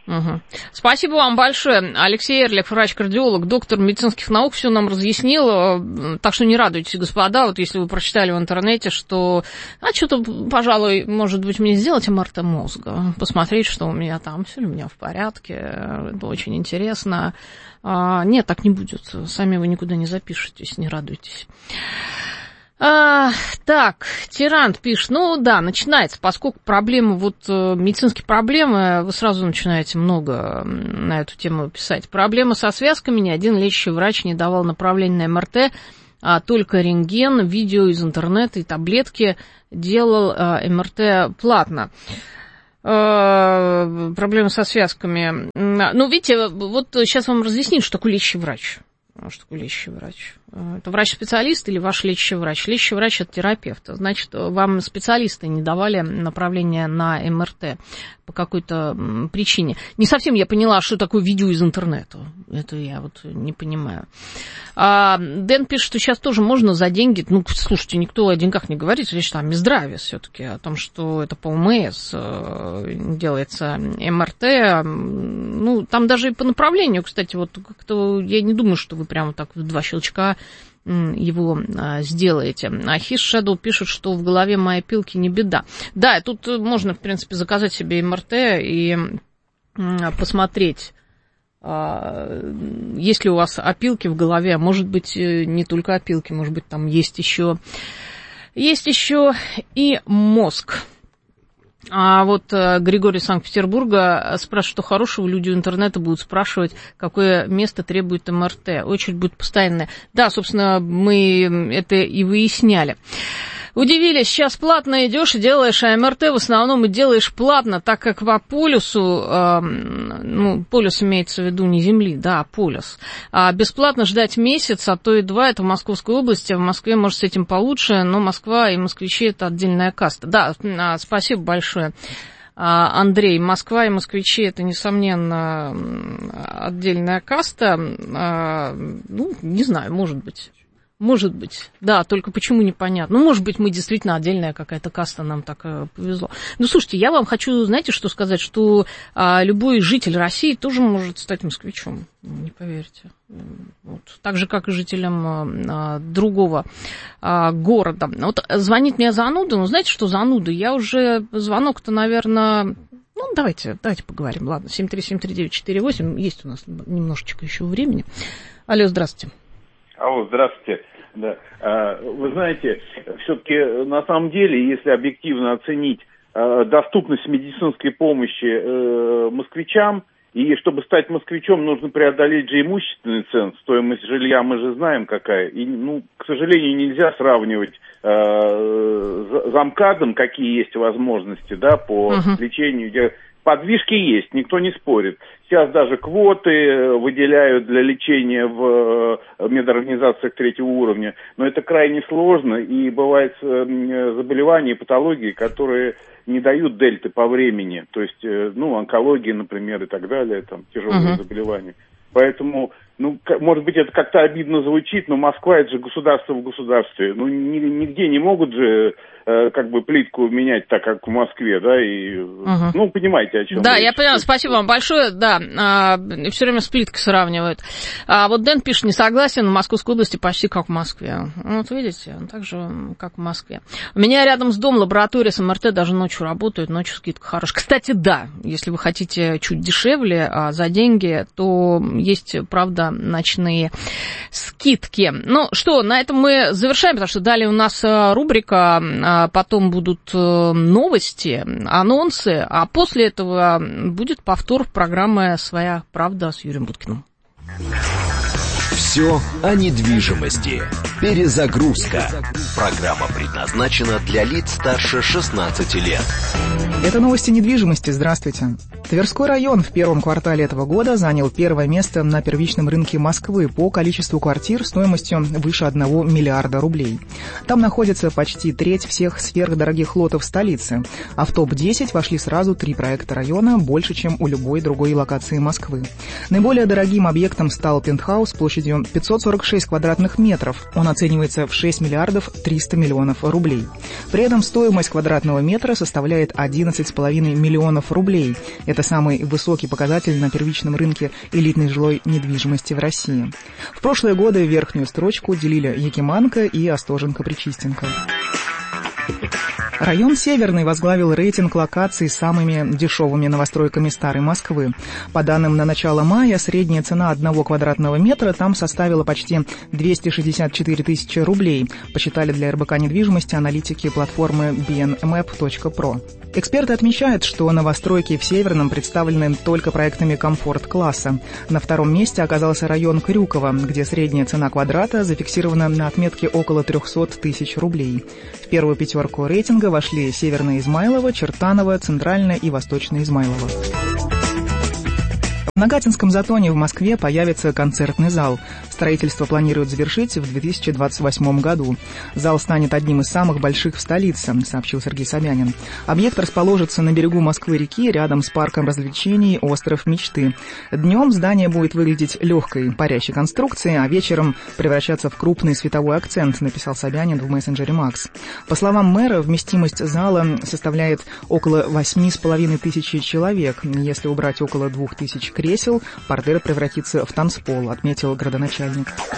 Угу. Спасибо вам большое. Алексей Эрлих, врач-кардиолог, доктор медицинских наук, все нам разъяснил. Так что не радуйтесь, господа, вот если вы прочитали в интернете, что, а что-то, пожалуй, может быть, мне сделать эм эр тэ мозга, посмотреть, что у меня там, все ли у меня в порядке, это очень интересно. А, нет, так не будет, сами вы никуда не запишетесь, не радуйтесь. А, так, Тирант пишет, ну да, начинается, поскольку проблемы, вот медицинские проблемы, вы сразу начинаете много на эту тему писать. Проблемы со связками, ни один лечащий врач не давал направления на эм эр тэ, а только рентген, видео из интернета и таблетки делал эм эр тэ платно. А, проблемы со связками. Ну, видите, вот сейчас вам разъясню, что такое лечащий врач. Что такое лечащий врач? Это врач-специалист или ваш лечащий врач? Лечащий врач – это терапевт. Значит, вам специалисты не давали направление на эм эр тэ по какой-то причине. Не совсем я поняла, что такое видео из интернета. Это я вот не понимаю. А Дэн пишет, что сейчас тоже можно за деньги... Ну, слушайте, никто о деньгах не говорит. Речь там о Минздраве все-таки, о том, что это по о эм эс делается эм эр тэ. Ну, там даже и по направлению, кстати, вот как-то я не думаю, что вы прямо так в два щелчка его а, сделаете. А Хис Шэдоу пишет, что в голове моей опилки не беда. Да, тут можно, в принципе, заказать себе эм эр тэ и а, посмотреть, а, есть ли у вас опилки в голове. Может быть, не только опилки, может быть, там есть еще, есть еще и мозг. А вот Григорий из Санкт-Петербурга спрашивает, что хорошего, люди у интернета будут спрашивать, какое место требует эм эр тэ. Очередь будет постоянная. Да, собственно, мы это и выясняли. Удивились, сейчас платно идешь и делаешь, а эм эр тэ в основном и делаешь платно, так как по полюсу, э, ну, полюс имеется в виду не Земли, да, а полюс. А бесплатно ждать месяц, а то и два, это в Московской области, а в Москве, может, с этим получше, но Москва и москвичи – это отдельная каста. Да, спасибо большое, Андрей. Москва и москвичи – это, несомненно, отдельная каста. Ну, не знаю, может быть. Может быть, да, только почему непонятно. Ну, может быть, мы действительно отдельная какая-то каста, нам так э, повезло. Ну, слушайте, я вам хочу, знаете, что сказать, что а, любой житель России тоже может стать москвичом, не поверите. Вот. Так же, как и жителям а, другого а, города. Вот звонит мне зануда, ну, знаете, что зануда? Я уже звонок-то, наверное... Ну, давайте, давайте поговорим, ладно. семь три семь три девять четыре восемь, есть у нас немножечко еще времени. Алло, здравствуйте. Алло, здравствуйте. Да. Вы знаете, все-таки на самом деле, если объективно оценить доступность медицинской помощи москвичам, и чтобы стать москвичом, нужно преодолеть же имущественный ценз, стоимость жилья мы же знаем какая. И, ну, к сожалению, нельзя сравнивать э, замкадом, какие есть возможности, да, по uh-huh. лечению. Подвижки есть, никто не спорит. Сейчас даже квоты выделяют для лечения в медорганизациях третьего уровня, но это крайне сложно, и бывают заболевания и патологии, которые не дают дельты по времени, то есть, ну, онкология, например, и так далее, там, тяжелые uh-huh. заболевания. Поэтому, ну, может быть, это как-то обидно звучит, но Москва – это же государство в государстве. Ну, нигде не могут же э, как бы плитку менять так, как в Москве, да, и, угу. ну, понимаете, о чем. Да, я поняла, спасибо вам большое, да, а, все время с плиткой сравнивают. А вот Дэн пишет, не согласен, в Московской области почти как в Москве. Ну, вот видите, так же, как в Москве. У меня рядом с домом лаборатория с эм эр тэ даже ночью работает, ночью скидка хорошая. Кстати, да, если вы хотите чуть дешевле, а за деньги, то есть, правда, ночные скидки. Ну что, на этом мы завершаем, потому что далее у нас рубрика, потом будут новости, анонсы, а после этого будет повтор программы «Своя правда» с Юрием Буткиным. Все о недвижимости. Перезагрузка. Программа предназначена для лиц старше шестнадцати лет. Это новости недвижимости. Здравствуйте. Тверской район в первом квартале этого года занял первое место на первичном рынке Москвы по количеству квартир стоимостью выше одного миллиарда рублей. Там находится почти треть всех сверхдорогих лотов столицы, а в топ десять вошли сразу три проекта района, больше, чем у любой другой локации Москвы. Наиболее дорогим объектом стал пентхаус площадью площадью пятьсот сорок шесть квадратных метров. Он оценивается в шесть миллиардов триста миллионов рублей. При этом стоимость квадратного метра составляет одиннадцать с половиной миллионов рублей. Это самый высокий показатель на первичном рынке элитной жилой недвижимости в России. В прошлые годы верхнюю строчку делили Якиманка и Остоженко-Причистенко. Район Северный возглавил рейтинг локаций с самыми дешевыми новостройками старой Москвы. По данным на начало мая, средняя цена одного квадратного метра там составила почти двести шестьдесят четыре тысячи рублей, посчитали для эр бэ ка недвижимости аналитики платформы би эн мэп точка про. Эксперты отмечают, что новостройки в Северном представлены только проектами комфорт-класса. На втором месте оказался район Крюково, где средняя цена квадрата зафиксирована на отметке около триста тысяч рублей. В первую пятерку рейтинга вошли Северное Измайлово, Чертаново, Центральное и Восточное Измайлово. В Нагатинском затоне в Москве появится концертный зал. Строительство планируют завершить в две тысячи двадцать восьмом году. Зал станет одним из самых больших в столице, сообщил Сергей Собянин. Объект расположится на берегу Москвы-реки, рядом с парком развлечений «Остров мечты». Днем здание будет выглядеть легкой, парящей конструкцией, а вечером превращаться в крупный световой акцент, написал Собянин в мессенджере Макс. По словам мэра, вместимость зала составляет около восьми с половиной тысячи человек. Если убрать около двух тысяч кресел, портер превратится в танцпол, отметил градоначальник.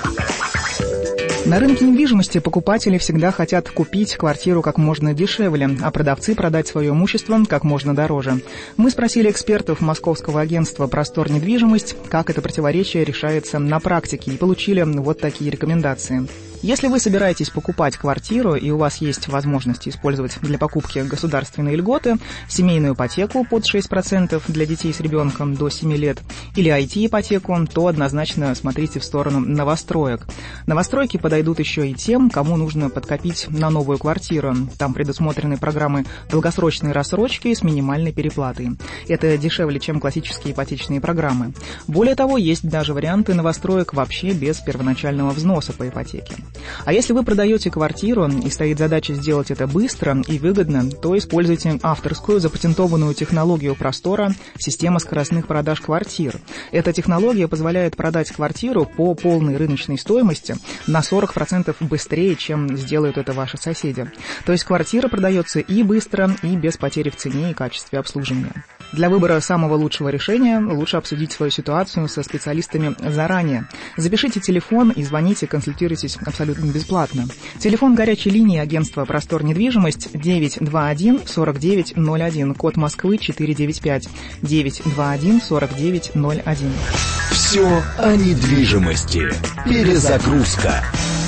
На рынке недвижимости покупатели всегда хотят купить квартиру как можно дешевле, а продавцы продать свое имущество как можно дороже. Мы спросили экспертов московского агентства «Простор недвижимость», как это противоречие решается на практике, и получили вот такие рекомендации. Если вы собираетесь покупать квартиру и у вас есть возможность использовать для покупки государственные льготы, семейную ипотеку под шесть процентов для детей с ребенком до семи лет или ай ти-ипотеку, то однозначно смотрите в сторону новостроек. Новостройки подойдут еще и тем, кому нужно подкопить на новую квартиру. Там предусмотрены программы долгосрочной рассрочки с минимальной переплатой. Это дешевле, чем классические ипотечные программы. Более того, есть даже варианты новостроек вообще без первоначального взноса по ипотеке. А если вы продаете квартиру и стоит задача сделать это быстро и выгодно, то используйте авторскую запатентованную технологию «Простора» система скоростных продаж квартир. Эта технология позволяет продать квартиру по полной рыночной стоимости на сорок процентов быстрее, чем сделают это ваши соседи. То есть квартира продается и быстро, и без потери в цене и качестве обслуживания. Для выбора самого лучшего решения лучше обсудить свою ситуацию со специалистами заранее. Запишите телефон и звоните, консультируйтесь абсолютно бесплатно. Телефон горячей линии агентства «Простор недвижимость» девять два один сорок девять ноль один, код Москвы четыреста девяносто пять, девять два один сорок девять ноль один. Все о недвижимости. Перезагрузка.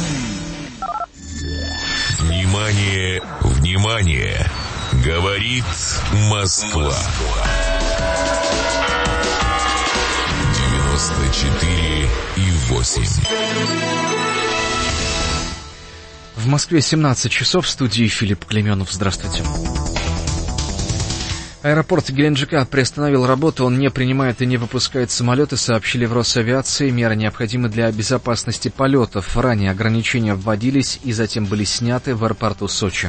Внимание, внимание! Говорит Москва. девяносто четыре и восемь. В Москве семнадцать часов, в студии Филипп Клеменов. Здравствуйте. Аэропорт Геленджика приостановил работу, он не принимает и не выпускает самолеты, сообщили в Росавиации. Меры необходимы для безопасности полетов. Ранее ограничения вводились и затем были сняты в аэропорту Сочи.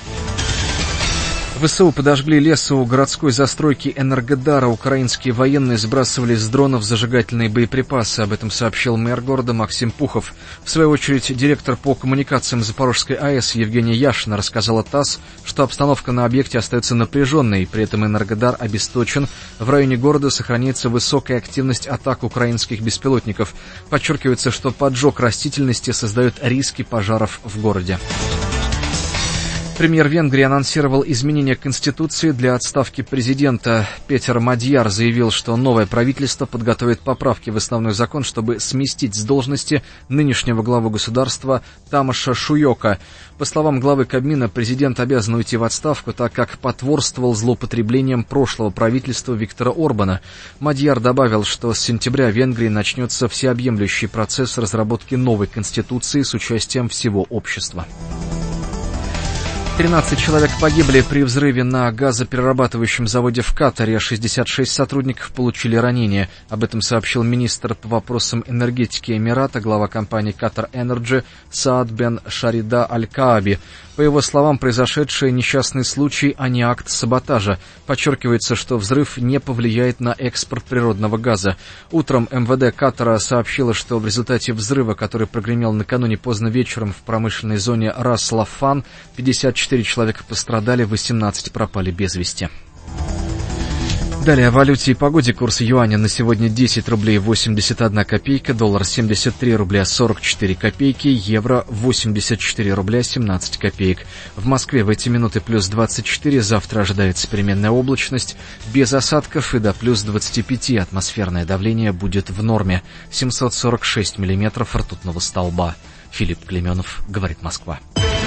ВСУ подожгли лес у городской застройки Энергодара. Украинские военные сбрасывали с дронов зажигательные боеприпасы. Об этом сообщил мэр города Максим Пухов. В свою очередь, директор по коммуникациям Запорожской АЭС Евгения Яшина рассказала ТАСС, что обстановка на объекте остается напряженной. При этом Энергодар обесточен. В районе города сохраняется высокая активность атак украинских беспилотников. Подчеркивается, что поджог растительности создает риски пожаров в городе. Премьер Венгрии анонсировал изменения Конституции для отставки президента. Петер Мадьяр заявил, что новое правительство подготовит поправки в основной закон, чтобы сместить с должности нынешнего главу государства Тамаша Шуйока. По словам главы Кабмина, президент обязан уйти в отставку, так как потворствовал злоупотреблением прошлого правительства Виктора Орбана. Мадьяр добавил, что с сентября в Венгрии начнется всеобъемлющий процесс разработки новой Конституции с участием всего общества. тринадцать человек погибли при взрыве на газоперерабатывающем заводе в Катаре. шестьдесят шесть сотрудников получили ранения. Об этом сообщил министр по вопросам энергетики Эмирата, глава компании Qatar Energy Саад бен Шарида Аль-Кааби. По его словам, произошедший несчастный случай, а не акт саботажа. Подчеркивается, что взрыв не повлияет на экспорт природного газа. Утром эм вэ дэ Катара сообщило, что в результате взрыва, который прогремел накануне поздно вечером в промышленной зоне Рас-Лафан, пятьдесят четыре человека пострадали, восемнадцать пропали без вести. Далее о валюте и погоде. Курс юаня на сегодня десять рублей восемьдесят одна копейка, доллар семьдесят три рубля сорок четыре копейки, евро восемьдесят четыре рубля семнадцать копеек. В Москве в эти минуты плюс двадцать четыре, завтра ожидается переменная облачность, без осадков и до плюс двадцать пять, атмосферное давление будет в норме, семьсот сорок шесть миллиметров ртутного столба. Филипп Клеменов, говорит Москва.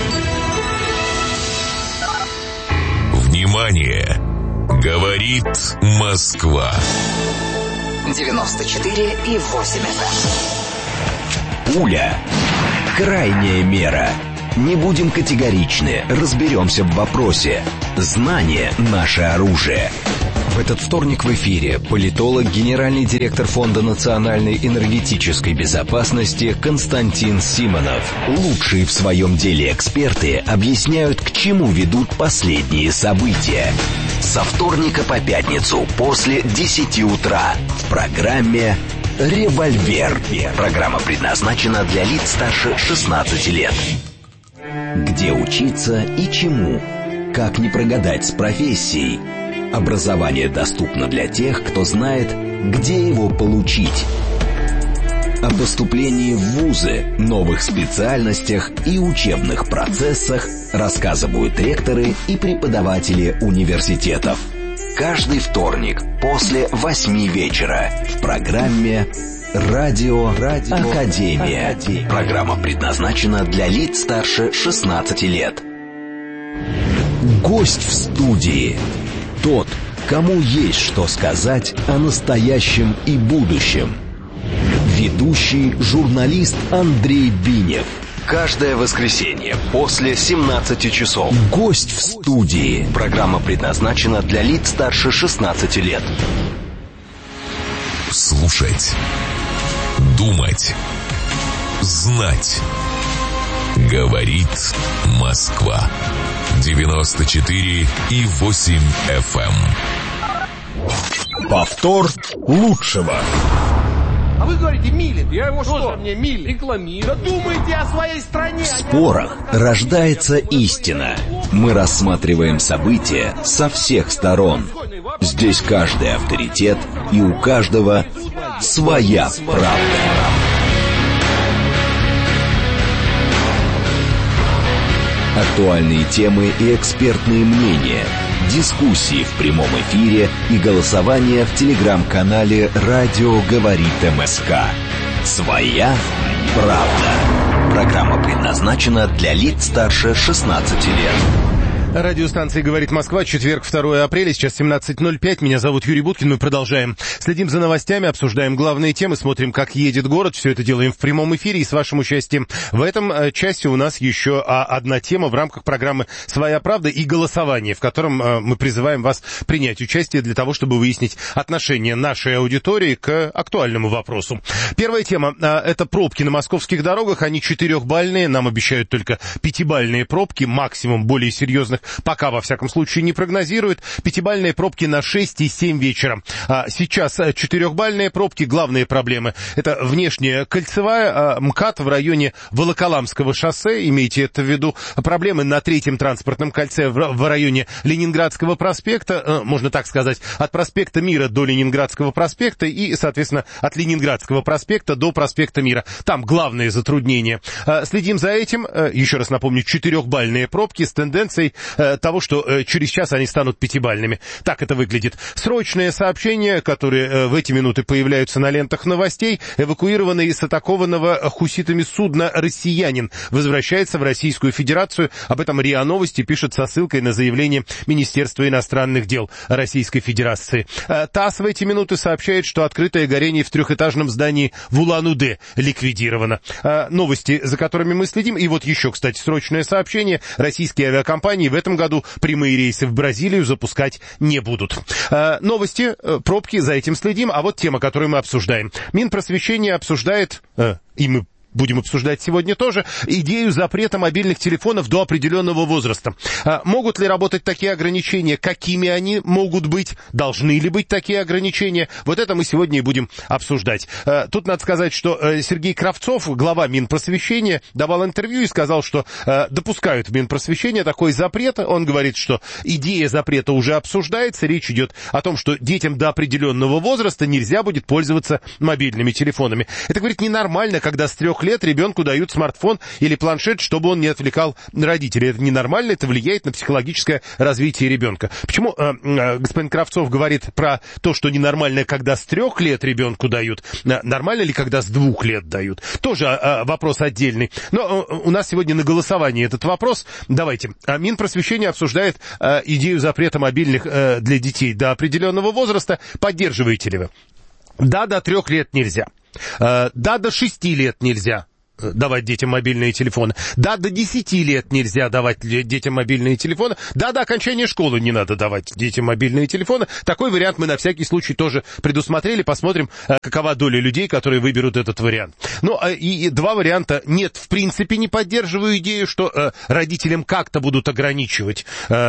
Внимание! Говорит Москва. девяносто четыре и восемь эф эм. Пуля. Крайняя мера. Не будем категоричны, разберемся в вопросе. Знание – наше оружие. В этот вторник в эфире политолог, генеральный директор Фонда национальной энергетической безопасности Константин Симонов. Лучшие в своем деле эксперты объясняют, к чему ведут последние события. Со вторника по пятницу после десяти утра в программе «Револьвер». Программа предназначена для лиц старше шестнадцати лет. Где учиться и чему? Как не прогадать с профессией? Образование доступно для тех, кто знает, где его получить. О поступлении в вузы, новых специальностях и учебных процессах рассказывают ректоры и преподаватели университетов. Каждый вторник после восьми вечера в программе «Радио, Радио Академия». Академия. Программа предназначена для лиц старше шестнадцати лет. Гость в студии. Тот, кому есть что сказать о настоящем и будущем. Ведущий журналист Андрей Бинев. Каждое воскресенье после семнадцати часов. Гость в студии. Программа предназначена для лиц старше шестнадцати лет. Слушать. Думать. Знать. Говорит Москва. девяносто четыре и восемь эф эм. Повтор лучшего. А вы говорите, Милин, я его что? Мне Милин рекламирует. Думайте о своей стране. В спорах рождается истина. Мы рассматриваем события со всех сторон. Здесь каждый авторитет, и у каждого своя правда. Актуальные темы и экспертные мнения, дискуссии в прямом эфире и голосование в телеграм-канале «Радио говорит МСК». Своя правда. Программа предназначена для лиц старше шестнадцати лет. Радиостанция «Говорит Москва», четверг, второе апреля, сейчас семнадцать ноль пять. Меня зовут Юрий Буткин, мы продолжаем. Следим за новостями, обсуждаем главные темы, смотрим, как едет город. Все это делаем в прямом эфире и с вашим участием. В этом части у нас еще одна тема в рамках программы «Своя правда» и голосование, в котором мы призываем вас принять участие для того, чтобы выяснить отношение нашей аудитории к актуальному вопросу. Первая тема — это пробки на московских дорогах. Они четырехбальные, нам обещают только пятибальные пробки, максимум более серьезных пока, во всяком случае, не прогнозирует. Пятибальные пробки на шесть и семь вечера. А сейчас четырехбальные пробки. Главные проблемы — это внешняя кольцевая, МКАД в районе Волоколамского шоссе, имейте это в виду. Проблемы на третьем транспортном кольце в районе Ленинградского проспекта, можно так сказать, от проспекта Мира до Ленинградского проспекта и, соответственно, от Ленинградского проспекта до проспекта Мира. Там главные затруднения. Следим за этим. Еще раз напомню, четырехбальные пробки с тенденцией э, того, что э, через час они станут пятибалльными. Так это выглядит. Срочное сообщение, которые э, в эти минуты появляются на лентах новостей. Эвакуированный из атакованного хуситами судна россиянин возвращается в Российскую Федерацию. Об этом РИА Новости пишет со ссылкой на заявление Министерства иностранных дел Российской Федерации. ТАСС в эти минуты сообщает, что открытое горение в трехэтажном здании в Улан-Удэ ликвидировано. Новости, за которыми мы следим. И вот еще, кстати, срочное сообщение. Российские авиакомпании в этом году прямые рейсы в Бразилию запускать не будут. Новости, пробки, за этим следим. А вот тема, которую мы обсуждаем. Минпросвещение обсуждает, и мы будем обсуждать сегодня тоже, идею запрета мобильных телефонов до определенного возраста. А могут ли работать такие ограничения? Какими они могут быть? Должны ли быть такие ограничения? Вот это мы сегодня и будем обсуждать. А, тут надо сказать, что Сергей Кравцов, глава Минпросвещения, давал интервью и сказал, что а, допускают в Минпросвещение такой запрет. Он говорит, что идея запрета уже обсуждается. Речь идет о том, что детям до определенного возраста нельзя будет пользоваться мобильными телефонами. Это, говорит, ненормально, когда с трех лет ребенку дают смартфон или планшет, чтобы он не отвлекал родителей. Это ненормально, это влияет на психологическое развитие ребенка. Почему э, э, господин Кравцов говорит про то, что ненормально, когда с трех лет ребенку дают? Нормально ли, когда с двух лет дают? Тоже э, вопрос отдельный. Но э, у нас сегодня на голосовании этот вопрос. Давайте. Минпросвещение обсуждает э, идею запрета мобильных э, для детей до определенного возраста. Поддерживаете ли вы? Да, до трех лет нельзя. Да, до шести лет нельзя давать детям мобильные телефоны. Да, до десяти лет нельзя давать детям мобильные телефоны. Да, до окончания школы не надо давать детям мобильные телефоны. Такой вариант мы на всякий случай тоже предусмотрели. Посмотрим, какова доля людей, которые выберут этот вариант. Ну, и два варианта. Нет, в принципе, не поддерживаю идею, что родителям как-то будут ограничивать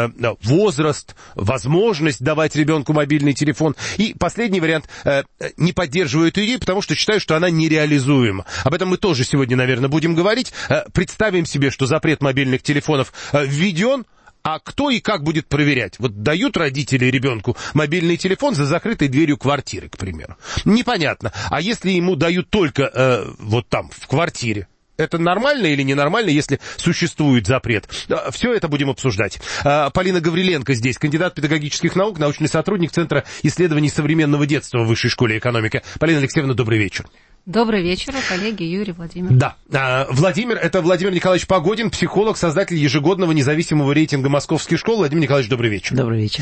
возраст, возможность давать ребенку мобильный телефон. И последний вариант. Не поддерживаю эту идею, потому что считаю, что она нереализуема. Об этом мы тоже сегодня, наверное, будем говорить. Представим себе, что запрет мобильных телефонов введен, а кто и как будет проверять? Вот дают родители ребенку мобильный телефон за закрытой дверью квартиры, к примеру. Непонятно. А если ему дают только э, вот там, в квартире? Это нормально или ненормально, если существует запрет? Все это будем обсуждать. Полина Гавриленко здесь, кандидат педагогических наук, научный сотрудник Центра исследований современного детства в Высшей школе экономики. Полина Алексеевна, добрый вечер. Добрый вечер, коллеги Юрий, Владимир. Да, Владимир, это Владимир Николаевич Погодин, психолог, создатель ежегодного независимого рейтинга московских школ. Владимир Николаевич, добрый вечер. Добрый вечер.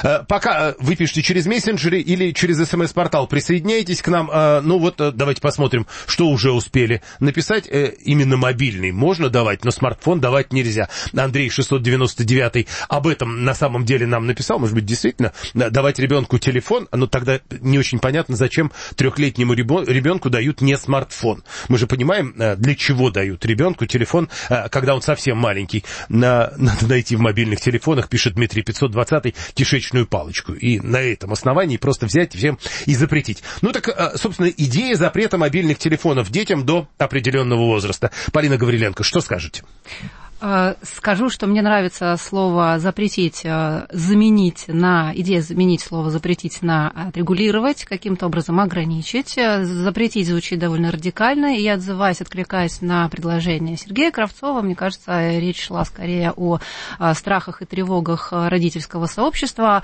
Пока вы пишете через мессенджеры или через смс-портал, присоединяйтесь к нам. Ну вот, давайте посмотрим, что уже успели написать. Именно мобильный можно давать, но смартфон давать нельзя. Андрей шестьсот девяносто девятый об этом на самом деле нам написал. Может быть, действительно, давать ребенку телефон, но тогда не очень понятно, зачем трехлетнему ребенку дают не смартфон. Мы же понимаем, для чего дают ребенку телефон, когда он совсем маленький. На, надо найти в мобильных телефонах, пишет Дмитрий пятьсот двадцатый, кишечную палочку. И на этом основании просто взять всем и запретить. Ну так, собственно, идея запрета мобильных телефонов детям до определенного возраста. Полина Гавриленко, что скажете? Скажу, что мне нравится слово «запретить», заменить на, идея заменить слово «запретить» на «регулировать», каким-то образом ограничить. Запретить звучит довольно радикально, и, отзываясь, откликаясь на предложение Сергея Кравцова, мне кажется, речь шла скорее о страхах и тревогах родительского сообщества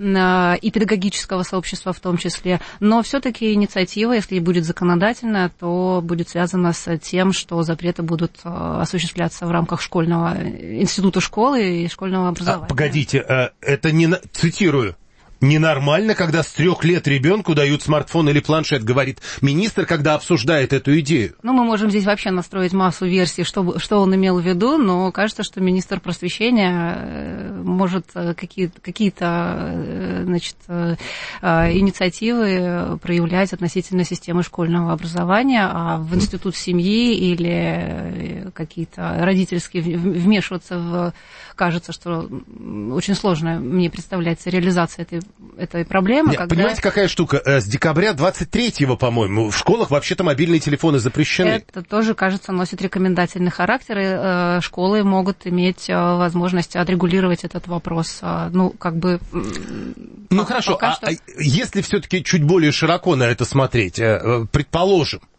и педагогического сообщества в том числе, но все-таки инициатива, если будет законодательная, то будет связана с тем, что запреты будут осуществляться в рамках школьного института школы и школьного образования. А, погодите, это не, цитирую, ненормально, когда с трех лет ребенку дают смартфон или планшет, говорит министр, когда обсуждает эту идею. Ну, мы можем здесь вообще настроить массу версий, что, что он имел в виду, но кажется, что министр просвещения может какие-то, какие-то, значит, инициативы проявлять относительно системы школьного образования, а в институт семьи или какие-то родительские вмешиваться в... Кажется, что очень сложно мне представляется реализация этой этой проблемы. Нет, когда... Понимаете, какая штука? С декабря двадцать третьего, по-моему, в школах вообще-то мобильные телефоны запрещены. Это тоже, кажется, носит рекомендательный характер, и школы могут иметь возможность отрегулировать этот вопрос. Ну, как бы... Ну, хорошо, а, что... а если все-таки чуть более широко на это смотреть, предположим,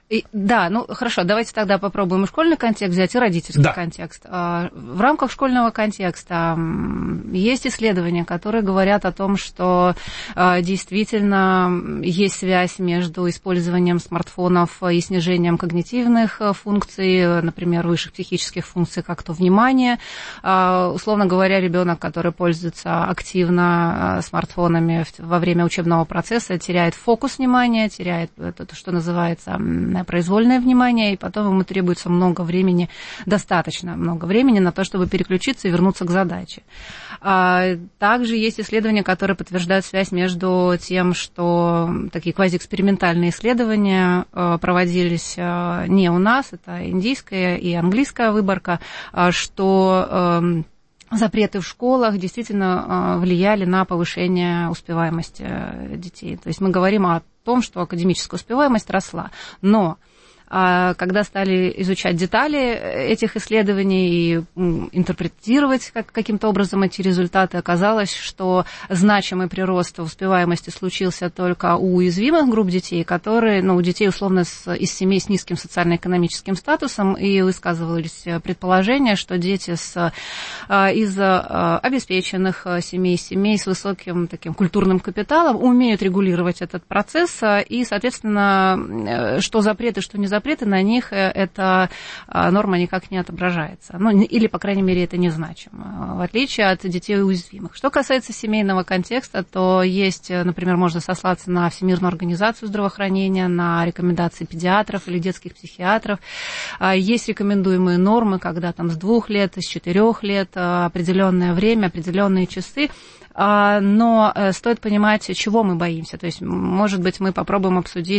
И, да, ну хорошо, давайте тогда попробуем и школьный контекст взять, и родительский да. контекст. В рамках школьного контекста есть исследования, которые говорят о том, что действительно есть связь между использованием смартфонов и снижением когнитивных функций, например, высших психических функций, как то внимание. Условно говоря, ребенок, который пользуется активно смартфонами во время учебного процесса, теряет фокус внимания, теряет то, что называется произвольное внимание, и потом ему требуется много времени, достаточно много времени на то, чтобы переключиться и вернуться к задаче. Также есть исследования, которые подтверждают связь между тем, что такие квазиэкспериментальные исследования проводились не у нас, это индийская и английская выборка, что запреты в школах действительно влияли на повышение успеваемости детей. То есть мы говорим о том, что академическая успеваемость росла, но когда стали изучать детали этих исследований и интерпретировать как, каким-то образом эти результаты, оказалось, что значимый прирост успеваемости случился только у уязвимых групп детей, которые, ну, у детей, условно, с, из семей с низким социально-экономическим статусом, и высказывались предположения, что дети с, из обеспеченных семей, семей с высоким таким культурным капиталом умеют регулировать этот процесс, и, соответственно, что запреты, что не запреты, запреты на них эта норма никак не отображается. Ну, или, по крайней мере, это незначимо, в отличие от детей уязвимых. Что касается семейного контекста, то есть, например, можно сослаться на Всемирную организацию здравоохранения, на рекомендации педиатров или детских психиатров. Есть рекомендуемые нормы, когда там с двух лет, с четырех лет определенное время, определенные часы. Но стоит понимать, чего мы боимся. То есть, может быть, мы попробуем обсудить